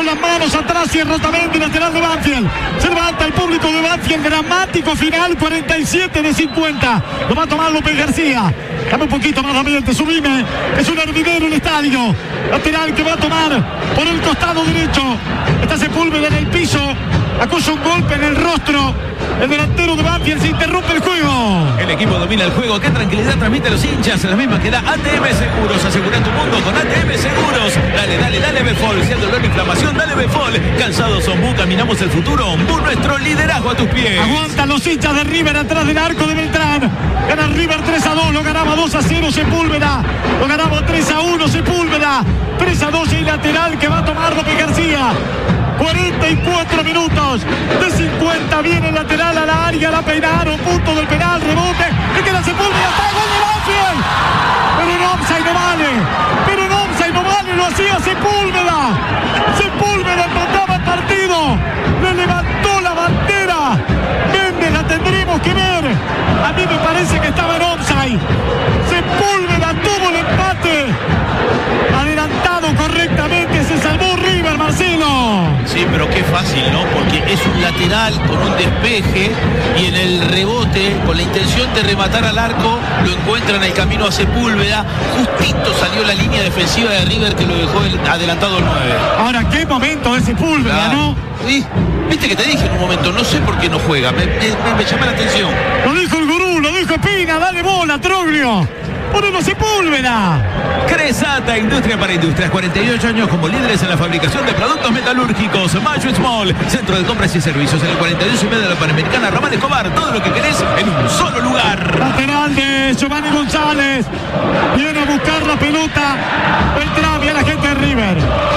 Lateral de Banfield. Se levanta el público de Banfield. Dramático final, 47 de 50. Lo va a tomar López García. Dame un poquito más de ambiente, subime. Es un hervidero el estadio. Lateral que va a tomar por el costado derecho. Está Sepúlveda en el piso. Acusa un golpe en el rostro. El delantero de Banfield, se interrumpe el juego. El equipo domina el juego. Qué tranquilidad transmite a los hinchas. La misma que da ATM Seguros. Asegura tu mundo con ATM Seguros. Dale Befol. Si hay dolor, inflamación, dale Befol. Cansados Ombú, caminamos el futuro. Ombú, nuestro liderazgo a tus pies. Aguantan los hinchas de River atrás del arco de Beltrán. Gana River 3-2. Lo ganaba 2-0 Sepúlveda. Lo ganaba 3-1 Sepúlveda. 3-2 y lateral que va a tomar López García. 44 minutos de 50. Viene el lateral a la área. La peinaron. Punto del penal. Rebote. Le queda Sepúlveda. Está gol de Banfield. Pero en offside no vale. Lo hacía Sepúlveda. Sepúlveda empataba el partido. Le levantó la bandera. Méndez, la tendremos que ver. A mí me parece que estaba en offside. Sepúlveda tuvo el empate. Adelantado correctamente. Se salvó River, Marcelo. Sí, pero qué fácil difícil, ¿no? Porque es un lateral con un despeje y en el rebote, con la intención de rematar al arco, lo encuentra en el camino a Sepúlveda. Justito salió la línea defensiva de River que lo dejó adelantado el 9. Ahora, qué momento de Sepúlveda, ¿no? Sí, viste que te dije en un momento, no sé por qué no juega, me llama la atención. Lo dijo el gurú, lo dijo Espina, dale bola, Troglio. Ponelo Sepúlveda. Cresata, industria para industrias, 48 años como líderes en la fabricación de productos metalúrgicos. Mayo Small, centro de compras y servicios en el 42,5 de la Panamericana, Ramón Escobar. Todo lo que querés en un solo lugar. Lateral de Giovanni González. Viene a buscar la pelota. Beltrán y a la gente de River.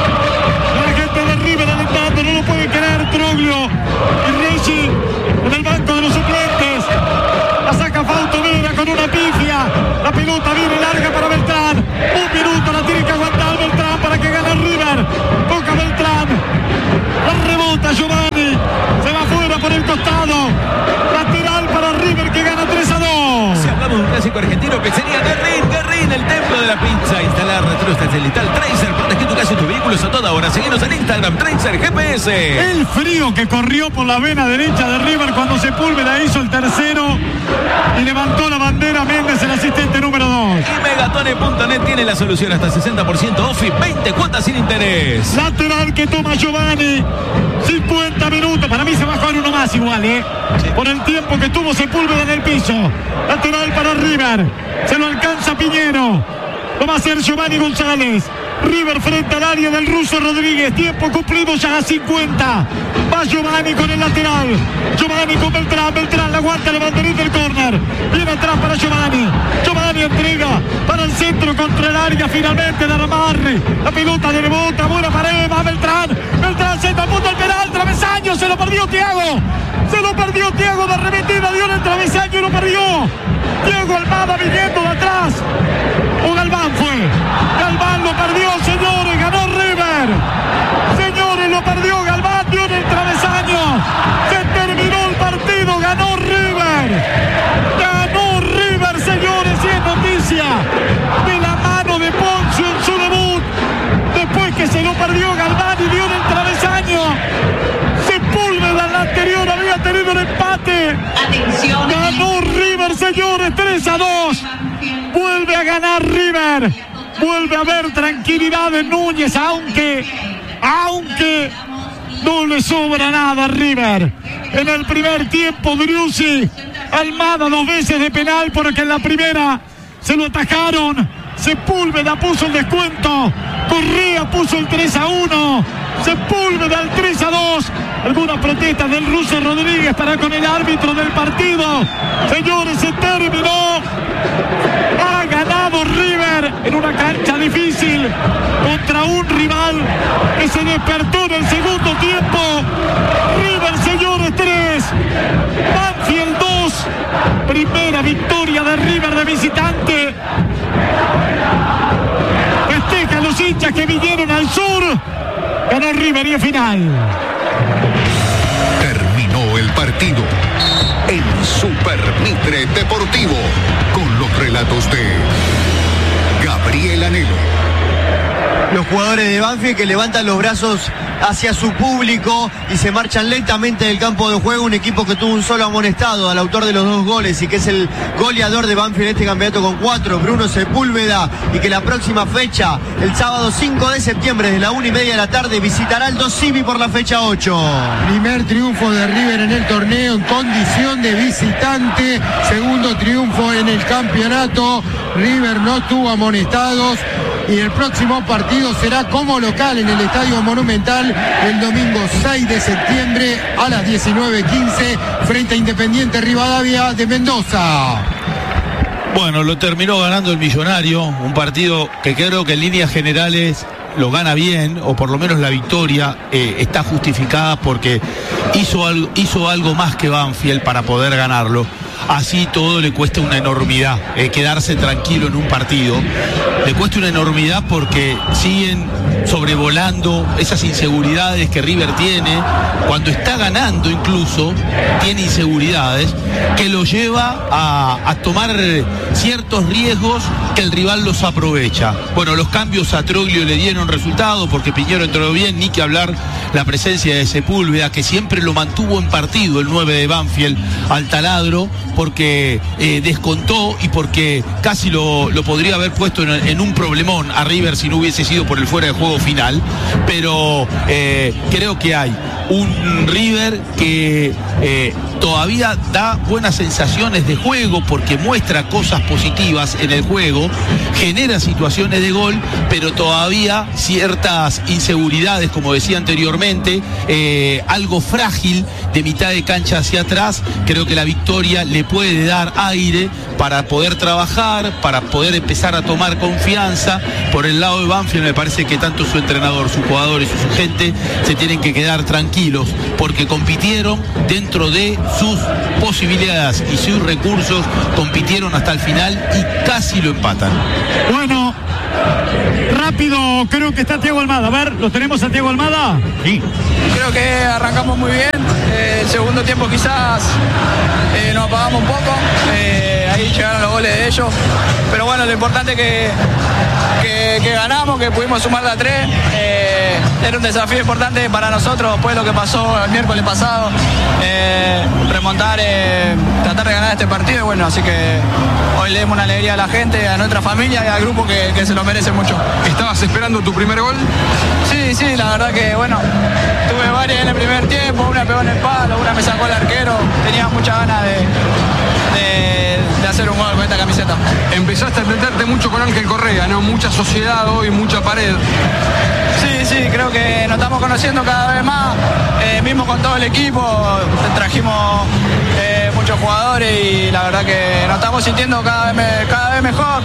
La gente de River alentando, no lo puede creer Troglio. Y Ricci en el banco de los suplentes. La saca Fausto Vera con una pifia. La pelota viene larga para Beltrán. Un minuto la tiene que aguantar Beltrán para que gane River. Toca Beltrán. La rebota Giovanni. Se va fuera por el costado. Lateral para River que gana 3-2. Si hablamos de un clásico argentino, pizzería Guerrín, el templo de la pizza. Instalar retrosta satelital Tracer. Protege tu casa y tus vehículos a toda hora. Seguinos en Instagram, Tracer GPS. El frío que corrió por la vena derecha de River cuando Sepúlveda hizo el tercero y levantó la bandera Méndez, el asistente número 2. Y Megatone.net tiene la solución hasta 60% off y 20 cuotas sin interés. Lateral que toma Giovanni. 50 minutos. Para mí se va a jugar uno más igual, por el tiempo que tuvo Sepúlveda en el piso. Lateral para River. Se lo alcanza Piñero. Lo va a hacer Giovanni González. River frente al área del ruso Rodríguez. Tiempo cumplido ya a 50. Va Giovanni con el lateral. Giovanni con Beltrán. Beltrán la aguanta la banderita del córner. Viene atrás para Giovanni. Giovanni entrega para el centro contra el área. Finalmente de Ramarri. La pelota de rebota. Buena pared. Va Beltrán. Beltrán se apunta al penal. Travesaño. Se lo perdió Thiago. Se lo perdió Thiago de arremetida. Dio en el travesaño y lo perdió. Thiago Almada viniendo de atrás. O Galván fue. Galván lo perdió, señores. Ganó River. Señores, lo perdió Galván. Dio en el travesaño. Se terminó el partido. Ganó River. Ganó River, señores. Y es noticia de la mano de Poncio en su debut. Después que se lo perdió Galván y dio en el travesaño. Sepúlveda en la anterior había tenido el empate. Atención. Ganó River, señores, 3-2. Vuelve a ganar River. Vuelve a haber tranquilidad en Núñez, aunque no le sobra nada a River. En el primer tiempo, Driussi, Almada 2 veces de penal, porque en la primera se lo atajaron. Sepúlveda puso el descuento. Correa puso el 3-1. Sepúlveda el 3-2. Algunas protestas del ruso Rodríguez para con el árbitro del partido. Señores, se terminó. Ha ganado River en una cancha difícil contra un rival que se despertó en el segundo tiempo. River, señores, 3. Banfield 2. Primera victoria de River de visitante. Festejan los hinchas que vinieron al sur. Ganó River y es final. Terminó el partido en Super Mitre Deportivo con los relatos de Gabriel Anelo. Los jugadores de Banfield que levantan los brazos hacia su público y se marchan lentamente del campo de juego. Un equipo que tuvo un solo amonestado al autor de los 2 goles y que es el goleador de Banfield en este campeonato con 4, Bruno Sepúlveda, y que la próxima fecha, el sábado 5 de septiembre de la 1:30 de la tarde, visitará el Dosivi por la fecha 8. Primer triunfo de River en el torneo en condición de visitante. Segundo triunfo en el campeonato. River no tuvo amonestados. Y el próximo partido será como local en el Estadio Monumental el domingo 6 de septiembre a las 19:15 frente a Independiente Rivadavia de Mendoza. Bueno, lo terminó ganando el Millonario, un partido que creo que en líneas generales lo gana bien, o por lo menos la victoria está justificada porque hizo algo más que Banfield para poder ganarlo. Así todo le cuesta una enormidad, quedarse tranquilo en un partido. Le cuesta una enormidad porque siguen sobrevolando esas inseguridades que River tiene. Cuando está ganando incluso, tiene inseguridades que lo lleva a tomar ciertos riesgos que el rival los aprovecha. Bueno, los cambios a Troglio le dieron resultado porque Piñero entró bien, ni que hablar la presencia de Sepúlveda, que siempre lo mantuvo en partido el 9 de Banfield al taladro, porque descontó y porque casi lo podría haber puesto en un problemón a River si no hubiese sido por el fuera de juego final. Pero creo que hay un River que todavía da buenas sensaciones de juego, porque muestra cosas positivas en el juego, genera situaciones de gol, pero todavía ciertas inseguridades, como decía anteriormente, algo frágil de mitad de cancha hacia atrás. Creo que la victoria le puede dar aire para poder trabajar, para poder empezar a tomar confianza. Por el lado de Banfield me parece que tanto su entrenador, sus jugadores y su gente se tienen que quedar tranquilos, porque compitieron dentro de sus posibilidades y sus recursos, compitieron hasta el final y casi lo empatan. Bueno, rápido, creo que está Thiago Almada. A ver, ¿lo tenemos a Thiago Almada? Sí. Creo que arrancamos muy bien. El segundo tiempo quizás nos apagamos un poco. Ahí llegaron los goles de ellos. Pero bueno, lo importante es que ganamos, que pudimos sumar de a 3. Era un desafío importante para nosotros después de lo que pasó el miércoles pasado. Remontar, tratar de ganar este partido. Y bueno, así que hoy le demos una alegría a la gente, a nuestra familia y al grupo que se lo merece mucho. ¿Estabas esperando tu primer gol? Sí, la verdad que bueno, tuve varias en el primer tiempo, una pegó en el palo, una me sacó el arquero, tenía muchas ganas de hacer un gol con esta camiseta. Empezaste a entenderte mucho con Ángel Correa, ¿no? Mucha sociedad hoy, mucha pared. Sí, creo que nos estamos conociendo cada vez más, mismo con todo el equipo, trajimos muchos jugadores y la verdad que nos estamos sintiendo cada vez mejor.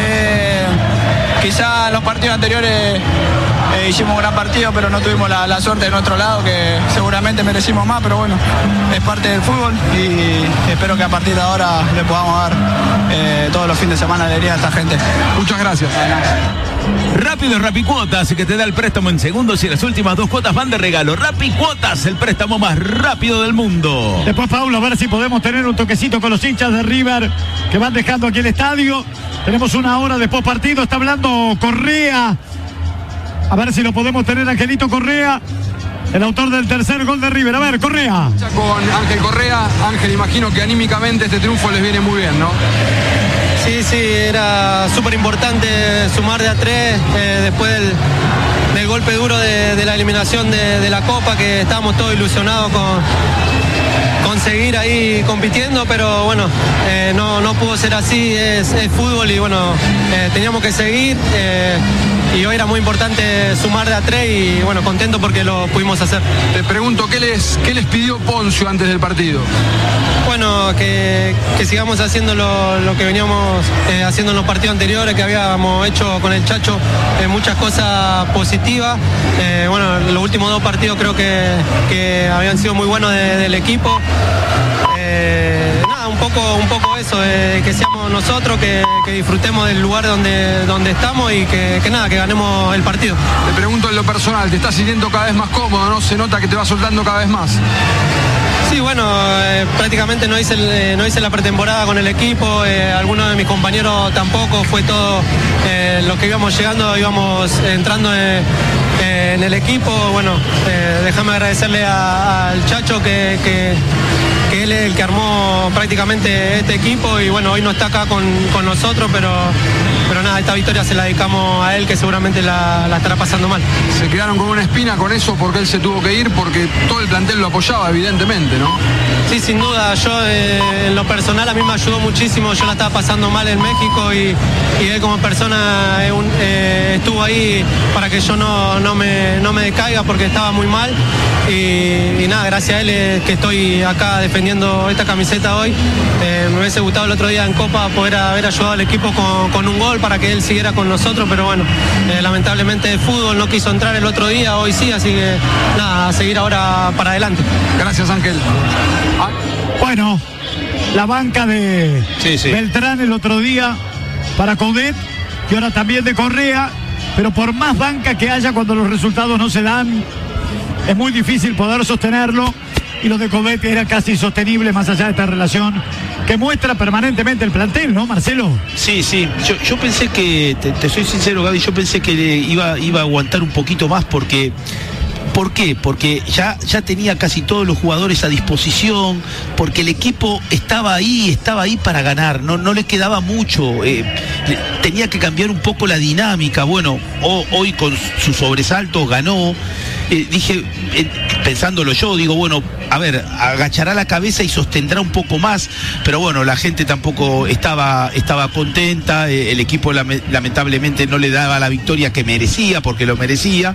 Quizá en los partidos anteriores hicimos un gran partido, pero no tuvimos la suerte de nuestro lado, que seguramente merecimos más, pero bueno, es parte del fútbol y espero que a partir de ahora le podamos dar todos los fines de semana alegría a esta gente. Muchas gracias. Rápido Rapicuotas, que te da el préstamo en segundos y las últimas 2 cuotas van de regalo. Rapicuotas, el préstamo más rápido del mundo. Después, Paulo, a ver si podemos tener un toquecito con los hinchas de River que van dejando aquí el estadio. Tenemos una hora de postpartido, está hablando Correa. A ver si lo podemos tener, Angelito Correa, el autor del tercer gol de River. A ver, Correa. Con Ángel Correa, Ángel, imagino que anímicamente este triunfo les viene muy bien, ¿no? Sí, era súper importante sumar de a 3 después del golpe duro de la eliminación de la Copa, que estábamos todos ilusionados con seguir ahí compitiendo, pero bueno, no pudo ser así, es fútbol y bueno, teníamos que seguir y hoy era muy importante sumar de a 3 y bueno, contento porque lo pudimos hacer. Te pregunto, ¿qué les pidió Poncio antes del partido? Bueno, que sigamos haciendo lo que veníamos haciendo en los partidos anteriores, que habíamos hecho con el Chacho muchas cosas positivas. Bueno, los últimos 2 partidos creo que habían sido muy buenos del equipo. Nada, un poco eso, que seamos nosotros, que disfrutemos del lugar donde estamos y que ganemos el partido. Te pregunto en lo personal, ¿te estás sintiendo cada vez más cómodo, no? ¿Se nota que te vas soltando cada vez más? Sí, bueno, prácticamente no hice la pretemporada con el equipo, algunos de mis compañeros tampoco, fue todo los que íbamos llegando, íbamos entrando en el equipo. Bueno, déjame agradecerle al Chacho que él es el que armó prácticamente este equipo y bueno, hoy no está acá con nosotros, pero nada, esta victoria se la dedicamos a él, que seguramente la estará pasando mal. Se quedaron con una espina con eso porque él se tuvo que ir, porque todo el plantel lo apoyaba, evidentemente, ¿no? Sí, sin duda, yo en lo personal a mí me ayudó muchísimo, yo la estaba pasando mal en México y él como persona estuvo ahí para que yo no me decaiga porque estaba muy mal y nada, gracias a él que estoy acá defendiendo esta camiseta hoy. Me hubiese gustado el otro día en Copa poder haber ayudado al equipo con un gol para que él siguiera con nosotros, pero bueno, lamentablemente el fútbol no quiso entrar el otro día, hoy sí, así que nada, a seguir ahora para adelante. Gracias, Ángel. Bueno, la banca de Beltrán el otro día para Coudet y ahora también de Correa, pero por más banca que haya cuando los resultados no se dan, es muy difícil poder sostenerlo y lo de Coudet era casi insostenible más allá de esta relación que muestra permanentemente el plantel, ¿no, Marcelo? Sí, yo pensé que, te soy sincero, Gaby, yo pensé que iba a aguantar un poquito más porque ¿Por qué? Porque ya tenía casi todos los jugadores a disposición, porque el equipo estaba ahí para ganar, no le quedaba mucho, tenía que cambiar un poco la dinámica. Bueno, hoy con su sobresalto ganó. Dije, pensándolo yo, digo, bueno, a ver, agachará la cabeza y sostendrá un poco más, pero bueno, la gente tampoco estaba contenta, el equipo lamentablemente no le daba la victoria que merecía, porque lo merecía,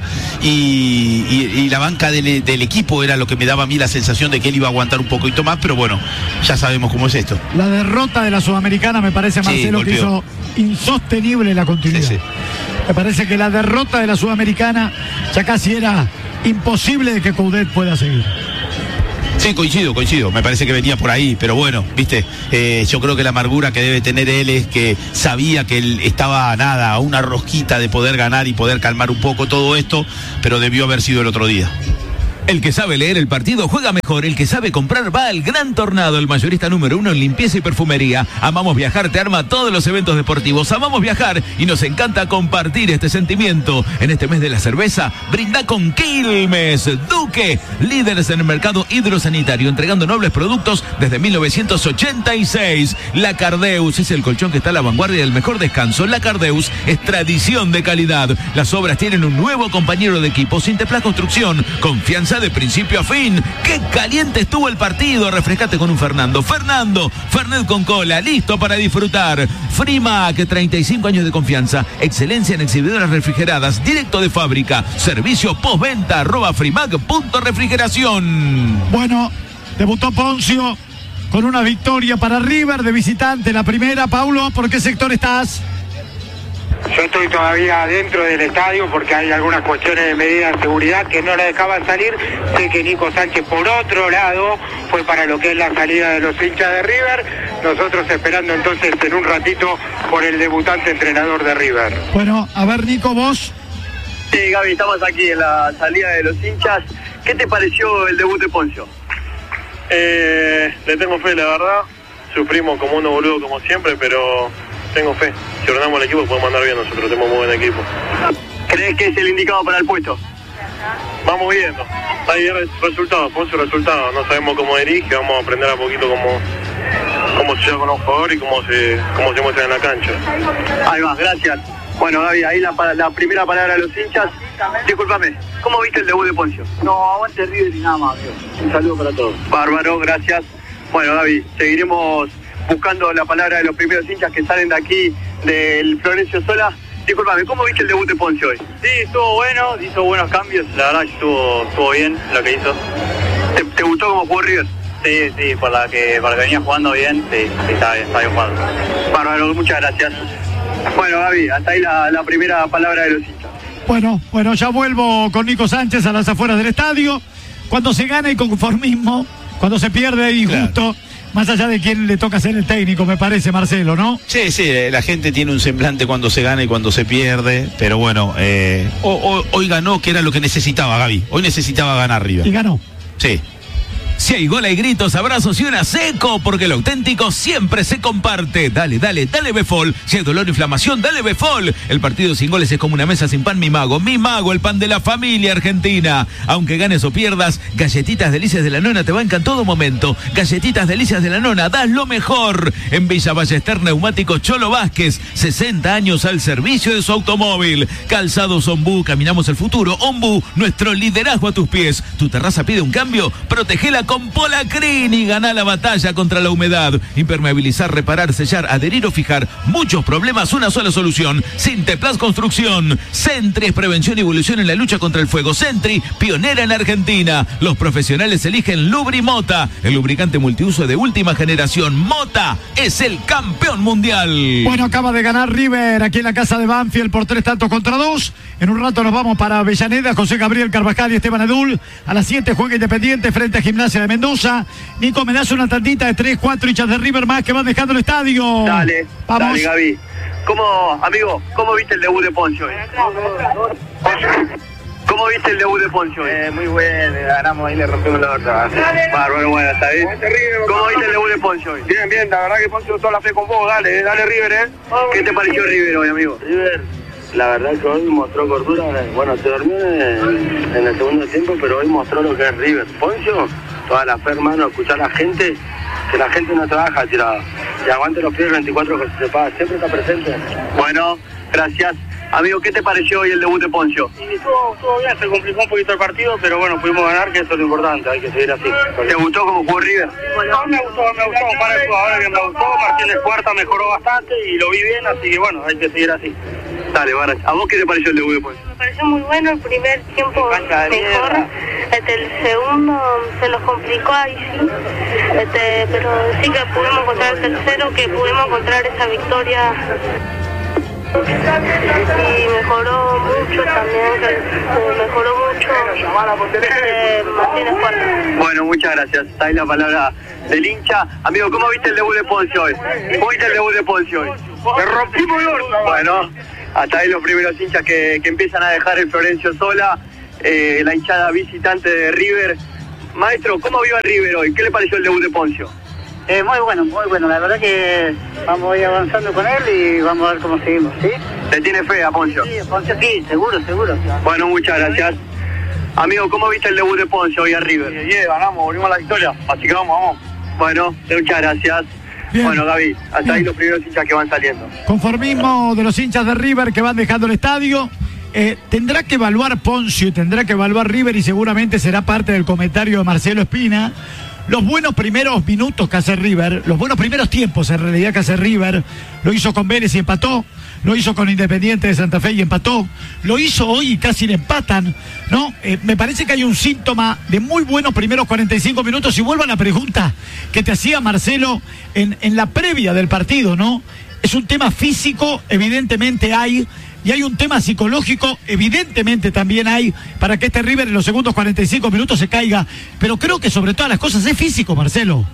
y la banca del equipo era lo que me daba a mí la sensación de que él iba a aguantar un poquito más, pero bueno, ya sabemos cómo es esto. La derrota de la Sudamericana me parece, Marcelo, sí, que hizo insostenible la continuidad. Sí. Me parece que la derrota de la Sudamericana ya casi era imposible de que Coudet pueda seguir. Sí, coincido, me parece que venía por ahí, pero bueno, viste, yo creo que la amargura que debe tener él es que sabía que él estaba a una rosquita de poder ganar y poder calmar un poco todo esto, pero debió haber sido el otro día. El que sabe leer el partido juega mejor. El que sabe comprar va al Gran Tornado, el mayorista número 1 en limpieza y perfumería. Amamos viajar, te arma todos los eventos deportivos. Amamos viajar y nos encanta compartir este sentimiento. En este mes de la cerveza, brinda con Quilmes. Duque, líderes en el mercado hidrosanitario, entregando nobles productos desde 1986. La Cardeus es el colchón que está a la vanguardia del mejor descanso. La Cardeus es tradición de calidad. Las obras tienen un nuevo compañero de equipo. Sinteplas Construcción, confianza de principio a fin. ¡Qué caliente estuvo el partido! Refrescate con un Fernando, Fernet con cola, listo para disfrutar. Frimac, 35 años de confianza, excelencia en exhibidoras refrigeradas, directo de fábrica, servicio postventa, @frimac.refrigeración. Bueno, debutó Poncio con una victoria para River de visitante, la primera. Paulo, ¿por qué sector estás? Yo estoy todavía dentro del estadio porque hay algunas cuestiones de medida de seguridad que no la dejaban salir. Sé que Nico Sánchez, por otro lado, fue para lo que es la salida de los hinchas de River. Nosotros esperando entonces en un ratito por el debutante entrenador de River. Bueno, a ver, Nico, vos. Sí, Gaby, estamos aquí en la salida de los hinchas. ¿Qué te pareció el debut de Poncio? Le tengo fe, la verdad. Sufrimos como unos boludos como siempre, pero tengo fe. Si ordenamos el equipo podemos andar bien, nosotros tenemos muy buen equipo. ¿Crees que es el indicado para el puesto? Vamos viendo. Hay resultados, Poncio resultados. No sabemos cómo dirige, vamos a aprender a poquito cómo se lleva con los jugadores y cómo se muestra en la cancha. Ahí va, gracias. Bueno, Gaby, ahí la primera palabra de los hinchas. Discúlpame, ¿cómo viste el debut de Poncio? No, aguante River y nada más, amigo. Un saludo para todos. Bárbaro, gracias. Bueno, Gaby, seguiremos buscando la palabra de los primeros hinchas que salen de aquí, del Florencio Sola. Disculpame, ¿cómo viste el debut de Poncio hoy? Sí, estuvo bueno, hizo buenos cambios, la verdad que estuvo bien lo que hizo. ¿Te gustó cómo jugó River? Sí, por la que venía jugando bien, sí, está bien jugando. Bárbaro, muchas gracias. Bueno, Gaby, hasta ahí la primera palabra de los hinchas. Bueno, ya vuelvo con Nico Sánchez a las afueras del estadio. Cuando se gana hay conformismo, cuando se pierde hay injusto. Claro. Más allá de quién le toca ser el técnico, me parece, Marcelo, ¿no? Sí, la gente tiene un semblante cuando se gana y cuando se pierde, pero bueno, hoy ganó, que era lo que necesitaba, Gaby. Hoy necesitaba ganar River. ¿Y ganó? Sí. Si hay gol, hay gritos, abrazos y una seco, porque lo auténtico siempre se comparte. Dale Befol. Si hay dolor o inflamación, dale Befol. El partido sin goles es como una mesa sin pan, mi mago, el pan de la familia argentina. Aunque ganes o pierdas, Galletitas Delicias de la Nona te bancan en todo momento. Galletitas Delicias de la Nona, das lo mejor. En Villa Ballester, Neumáticos Cholo Vázquez, 60 años al servicio de su automóvil. Calzados Ombú, caminamos el futuro. Ombú, nuestro liderazgo a tus pies. Tu terraza pide un cambio, protegela con Polacrin y gana la batalla contra la humedad. Impermeabilizar, reparar, sellar, adherir o fijar. Muchos problemas, una sola solución. Sinteplas Construcción. Sentry es prevención y evolución en la lucha contra el fuego. Sentry, pionera en Argentina. Los profesionales eligen Lubrimota, el lubricante multiuso de última generación. Mota es el campeón mundial. Bueno, acaba de ganar River aquí en la casa de Banfield por 3-2. En un rato nos vamos para Avellaneda. José Gabriel Carvajal y Esteban Edul. A las 7 juega Independiente frente a Gimnasia de Mendoza. Nico, me das una tandita de 3-4 hinchas de River más que van dejando el estadio. Dale, Gaby. ¿Cómo viste el debut de Poncio hoy? ¿Cómo viste el debut de Poncio hoy? Muy bueno, ganamos ahí, le rompimos la otra. Bárbaro, bueno, está bien. ¿Cómo viste el debut de Poncio hoy? Bien, la verdad que Poncio toda la fe con vos, dale River, ¿Qué te pareció River hoy, amigo? River La verdad que hoy mostró cordura, bueno, se durmió en el segundo tiempo, pero hoy mostró lo que es River. Poncio, toda la fe, hermano, escuchar a la gente, que la gente no trabaja tirada. Y aguante los pies 24 que se paga, siempre está presente. Bueno, gracias. Amigo, ¿qué te pareció hoy el debut de Poncio? Sí, estuvo bien, se complicó un poquito el partido, pero bueno, pudimos ganar, que eso es lo importante, hay que seguir así. ¿Te gustó cómo jugó River? No, me gustó, para el jugador que me gustó, Martínez Cuarta mejoró bastante y lo vi bien, así que bueno, hay que seguir así. Dale, Barra. ¿A vos qué te pareció el debut de Poncio? Me pareció muy bueno, el primer tiempo mejor, el segundo se los complicó ahí sí, pero sí que pudimos encontrar el tercero, que pudimos encontrar esa victoria. Y mejoró mucho también, Martínez Cuarta. Bueno, muchas gracias. Está ahí la palabra del hincha. Amigo, ¿cómo viste el debut de Poncio hoy? ¿Cómo viste el debut de Poncio hoy? ¡Me rompimos el orto! Bueno, hasta ahí los primeros hinchas que empiezan a dejar el Florencio Sola, la hinchada visitante de River. Maestro, ¿cómo vio a River hoy? ¿Qué le pareció el debut de Poncio? Muy bueno, la verdad que vamos a ir avanzando con él y vamos a ver cómo seguimos, ¿sí? ¿Te tiene fe a Poncio? Sí, Poncio sí, seguro. Bueno, muchas gracias. Amigo, ¿cómo viste el debut de Poncio hoy a River? Ganamos, volvimos a la victoria, así que vamos. Bueno, muchas gracias. Bien. Bueno, Gaby, hasta ahí los primeros hinchas que van saliendo. Conformismo de los hinchas de River que van dejando el estadio. Tendrá que evaluar Poncio, tendrá que evaluar River y seguramente será parte del comentario de Marcelo Espina. Los buenos primeros minutos que hace River, los buenos primeros tiempos en realidad que hace River, lo hizo con Vélez y empató, lo hizo con Independiente de Santa Fe y empató, lo hizo hoy y casi le empatan, ¿no? Me parece que hay un síntoma de muy buenos primeros 45 minutos y vuelvo a la pregunta que te hacía Marcelo en la previa del partido, ¿no? Es un tema físico, evidentemente hay, y hay un tema psicológico, evidentemente también hay, para que este River en los segundos 45 minutos se caiga, pero creo que sobre todas las cosas es físico, Marcelo.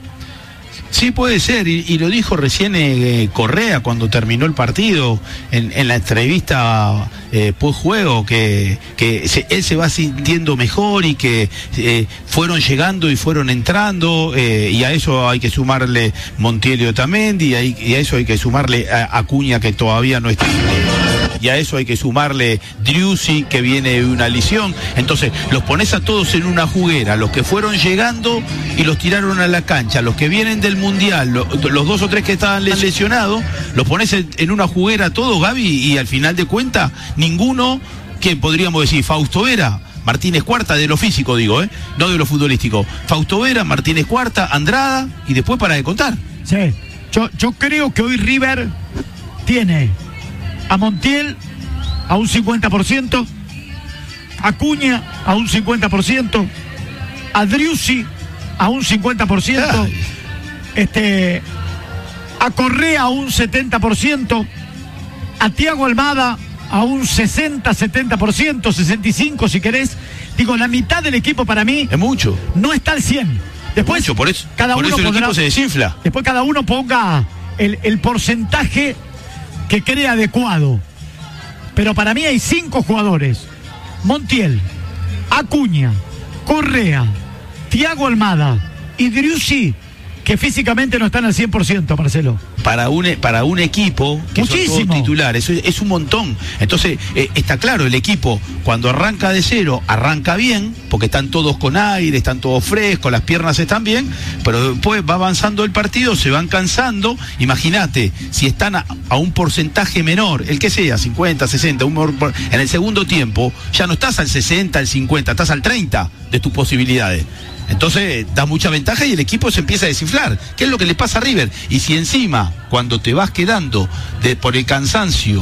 Sí, puede ser, y lo dijo recién Correa cuando terminó el partido, en la entrevista post juego, que él se va sintiendo mejor y que fueron llegando y fueron entrando, y a eso hay que sumarle Montiel y Otamendi, y a eso hay que sumarle a Acuña, que todavía no está. Y a eso hay que sumarle Driussi, que viene de una lesión. Entonces los pones a todos en una juguera, los que fueron llegando y los tiraron a la cancha, los que vienen del Mundial, los 2 o 3 que estaban lesionados, los pones en una juguera todos, Gaby, y al final de cuentas ninguno, que podríamos decir, Fausto Vera, Martínez Cuarta, de lo físico digo, no de lo futbolístico, Fausto Vera, Martínez Cuarta, Andrada, y después para de contar. Sí, yo creo que hoy River tiene a Montiel a un 50%, a Acuña a un 50%, a Driussi a un 50%, a Correa a un 70%, a Thiago Almada a un 60-70%, 65% si querés. Digo, la mitad del equipo para mí es mucho. No está al 100%. Después, mucho, por eso el equipo se desinfla. Después cada uno ponga el porcentaje que cree adecuado. Pero para mí hay 5 jugadores: Montiel, Acuña, Correa, Thiago Almada y Driussi, que físicamente no están al 100%, Marcelo. Para un equipo que muchísimo. Son todos titulares, es un montón. Entonces, está claro, el equipo cuando arranca de cero, arranca bien, porque están todos con aire, están todos frescos, las piernas están bien, pero después va avanzando el partido, se van cansando. Imagínate, si están a un porcentaje menor, el que sea, 50, 60, en el segundo tiempo, ya no estás al 60, al 50, estás al 30 de tus posibilidades. Entonces da mucha ventaja y el equipo se empieza a desinflar, que es lo que le pasa a River. Y si encima, cuando te vas quedando por el cansancio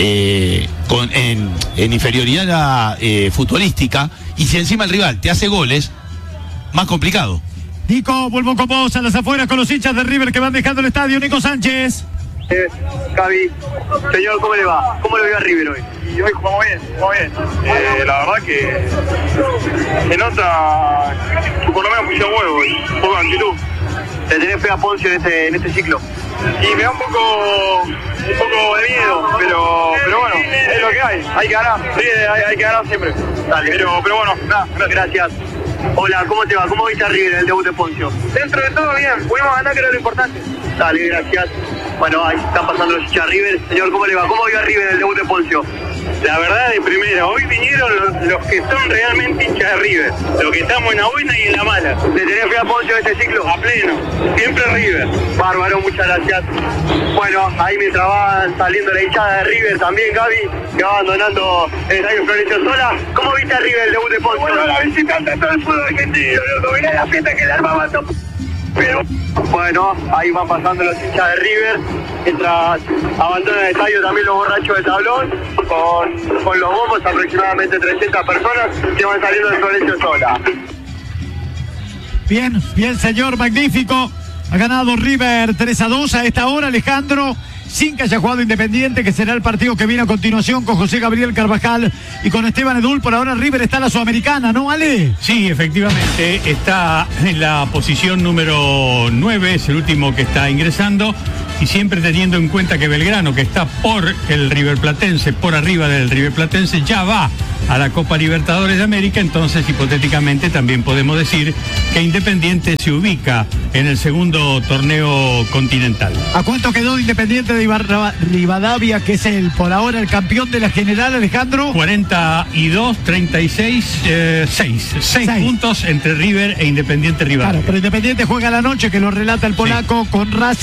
en inferioridad futbolística, y si encima el rival te hace goles, más complicado. Nico, vuelvo con vos a las afueras con los hinchas de River que van dejando el estadio. Nico Sánchez. Gaby, señor, ¿cómo le va? ¿Cómo le va a River hoy? Y hoy jugamos bien. La verdad que se nota que por lo menos puso huevo y poco de actitud. ¿Te tenés fe a Poncio en este ciclo? Y me da un poco de miedo, pero bueno, es lo que hay que ganar, sí, hay que ganar siempre. Dale. Pero bueno, nada, gracias. Hola, ¿cómo te va? ¿Cómo viste a River en el debut de Poncio? Dentro de todo bien, pudimos ganar, que era lo importante. Dale, gracias. Bueno, ahí están pasando los hinchas River. Señor, ¿cómo le va? ¿Cómo vio a River en el debut de Poncio? La verdad de primera, hoy vinieron los que son realmente hinchas de River, los que estamos en la buena y en la mala. ¿Le tenés fe a Poncio de este ciclo? A pleno, siempre River. Bárbaro, muchas gracias. Bueno, ahí mientras van saliendo la hinchada de River también, Gaby, que va abandonando el estadio Florencio Sola. ¿Cómo viste a River el debut de Poncio? Bueno, la visitante de todo el fútbol argentino, loco, mirá la fiesta que le armaban. Pero bueno, ahí van pasando los hinchas de River, mientras abandonan el estadio también los borrachos de tablón, con los bombos, aproximadamente 300 personas que van saliendo del Florencio Sola. Bien, bien señor, magnífico. Ha ganado River 3-2 a esta hora, Alejandro, sin que haya jugado Independiente, que será el partido que viene a continuación con José Gabriel Carvajal y con Esteban Edul. Por ahora River está en la Sudamericana, ¿no, Ale? Sí, efectivamente, está en la posición número 9, es el último que está ingresando, y siempre teniendo en cuenta que Belgrano, que está por el River Platense, por arriba del River Platense, ya va a la Copa Libertadores de América, entonces hipotéticamente también podemos decir que Independiente se ubica en el segundo torneo continental. ¿A cuánto quedó Independiente de Rivadavia, que es por ahora el campeón de la general, Alejandro? 42-36, 6 puntos entre River e Independiente Rivadavia. Claro, pero Independiente juega la noche, que lo relata el polaco, sí, con Racing.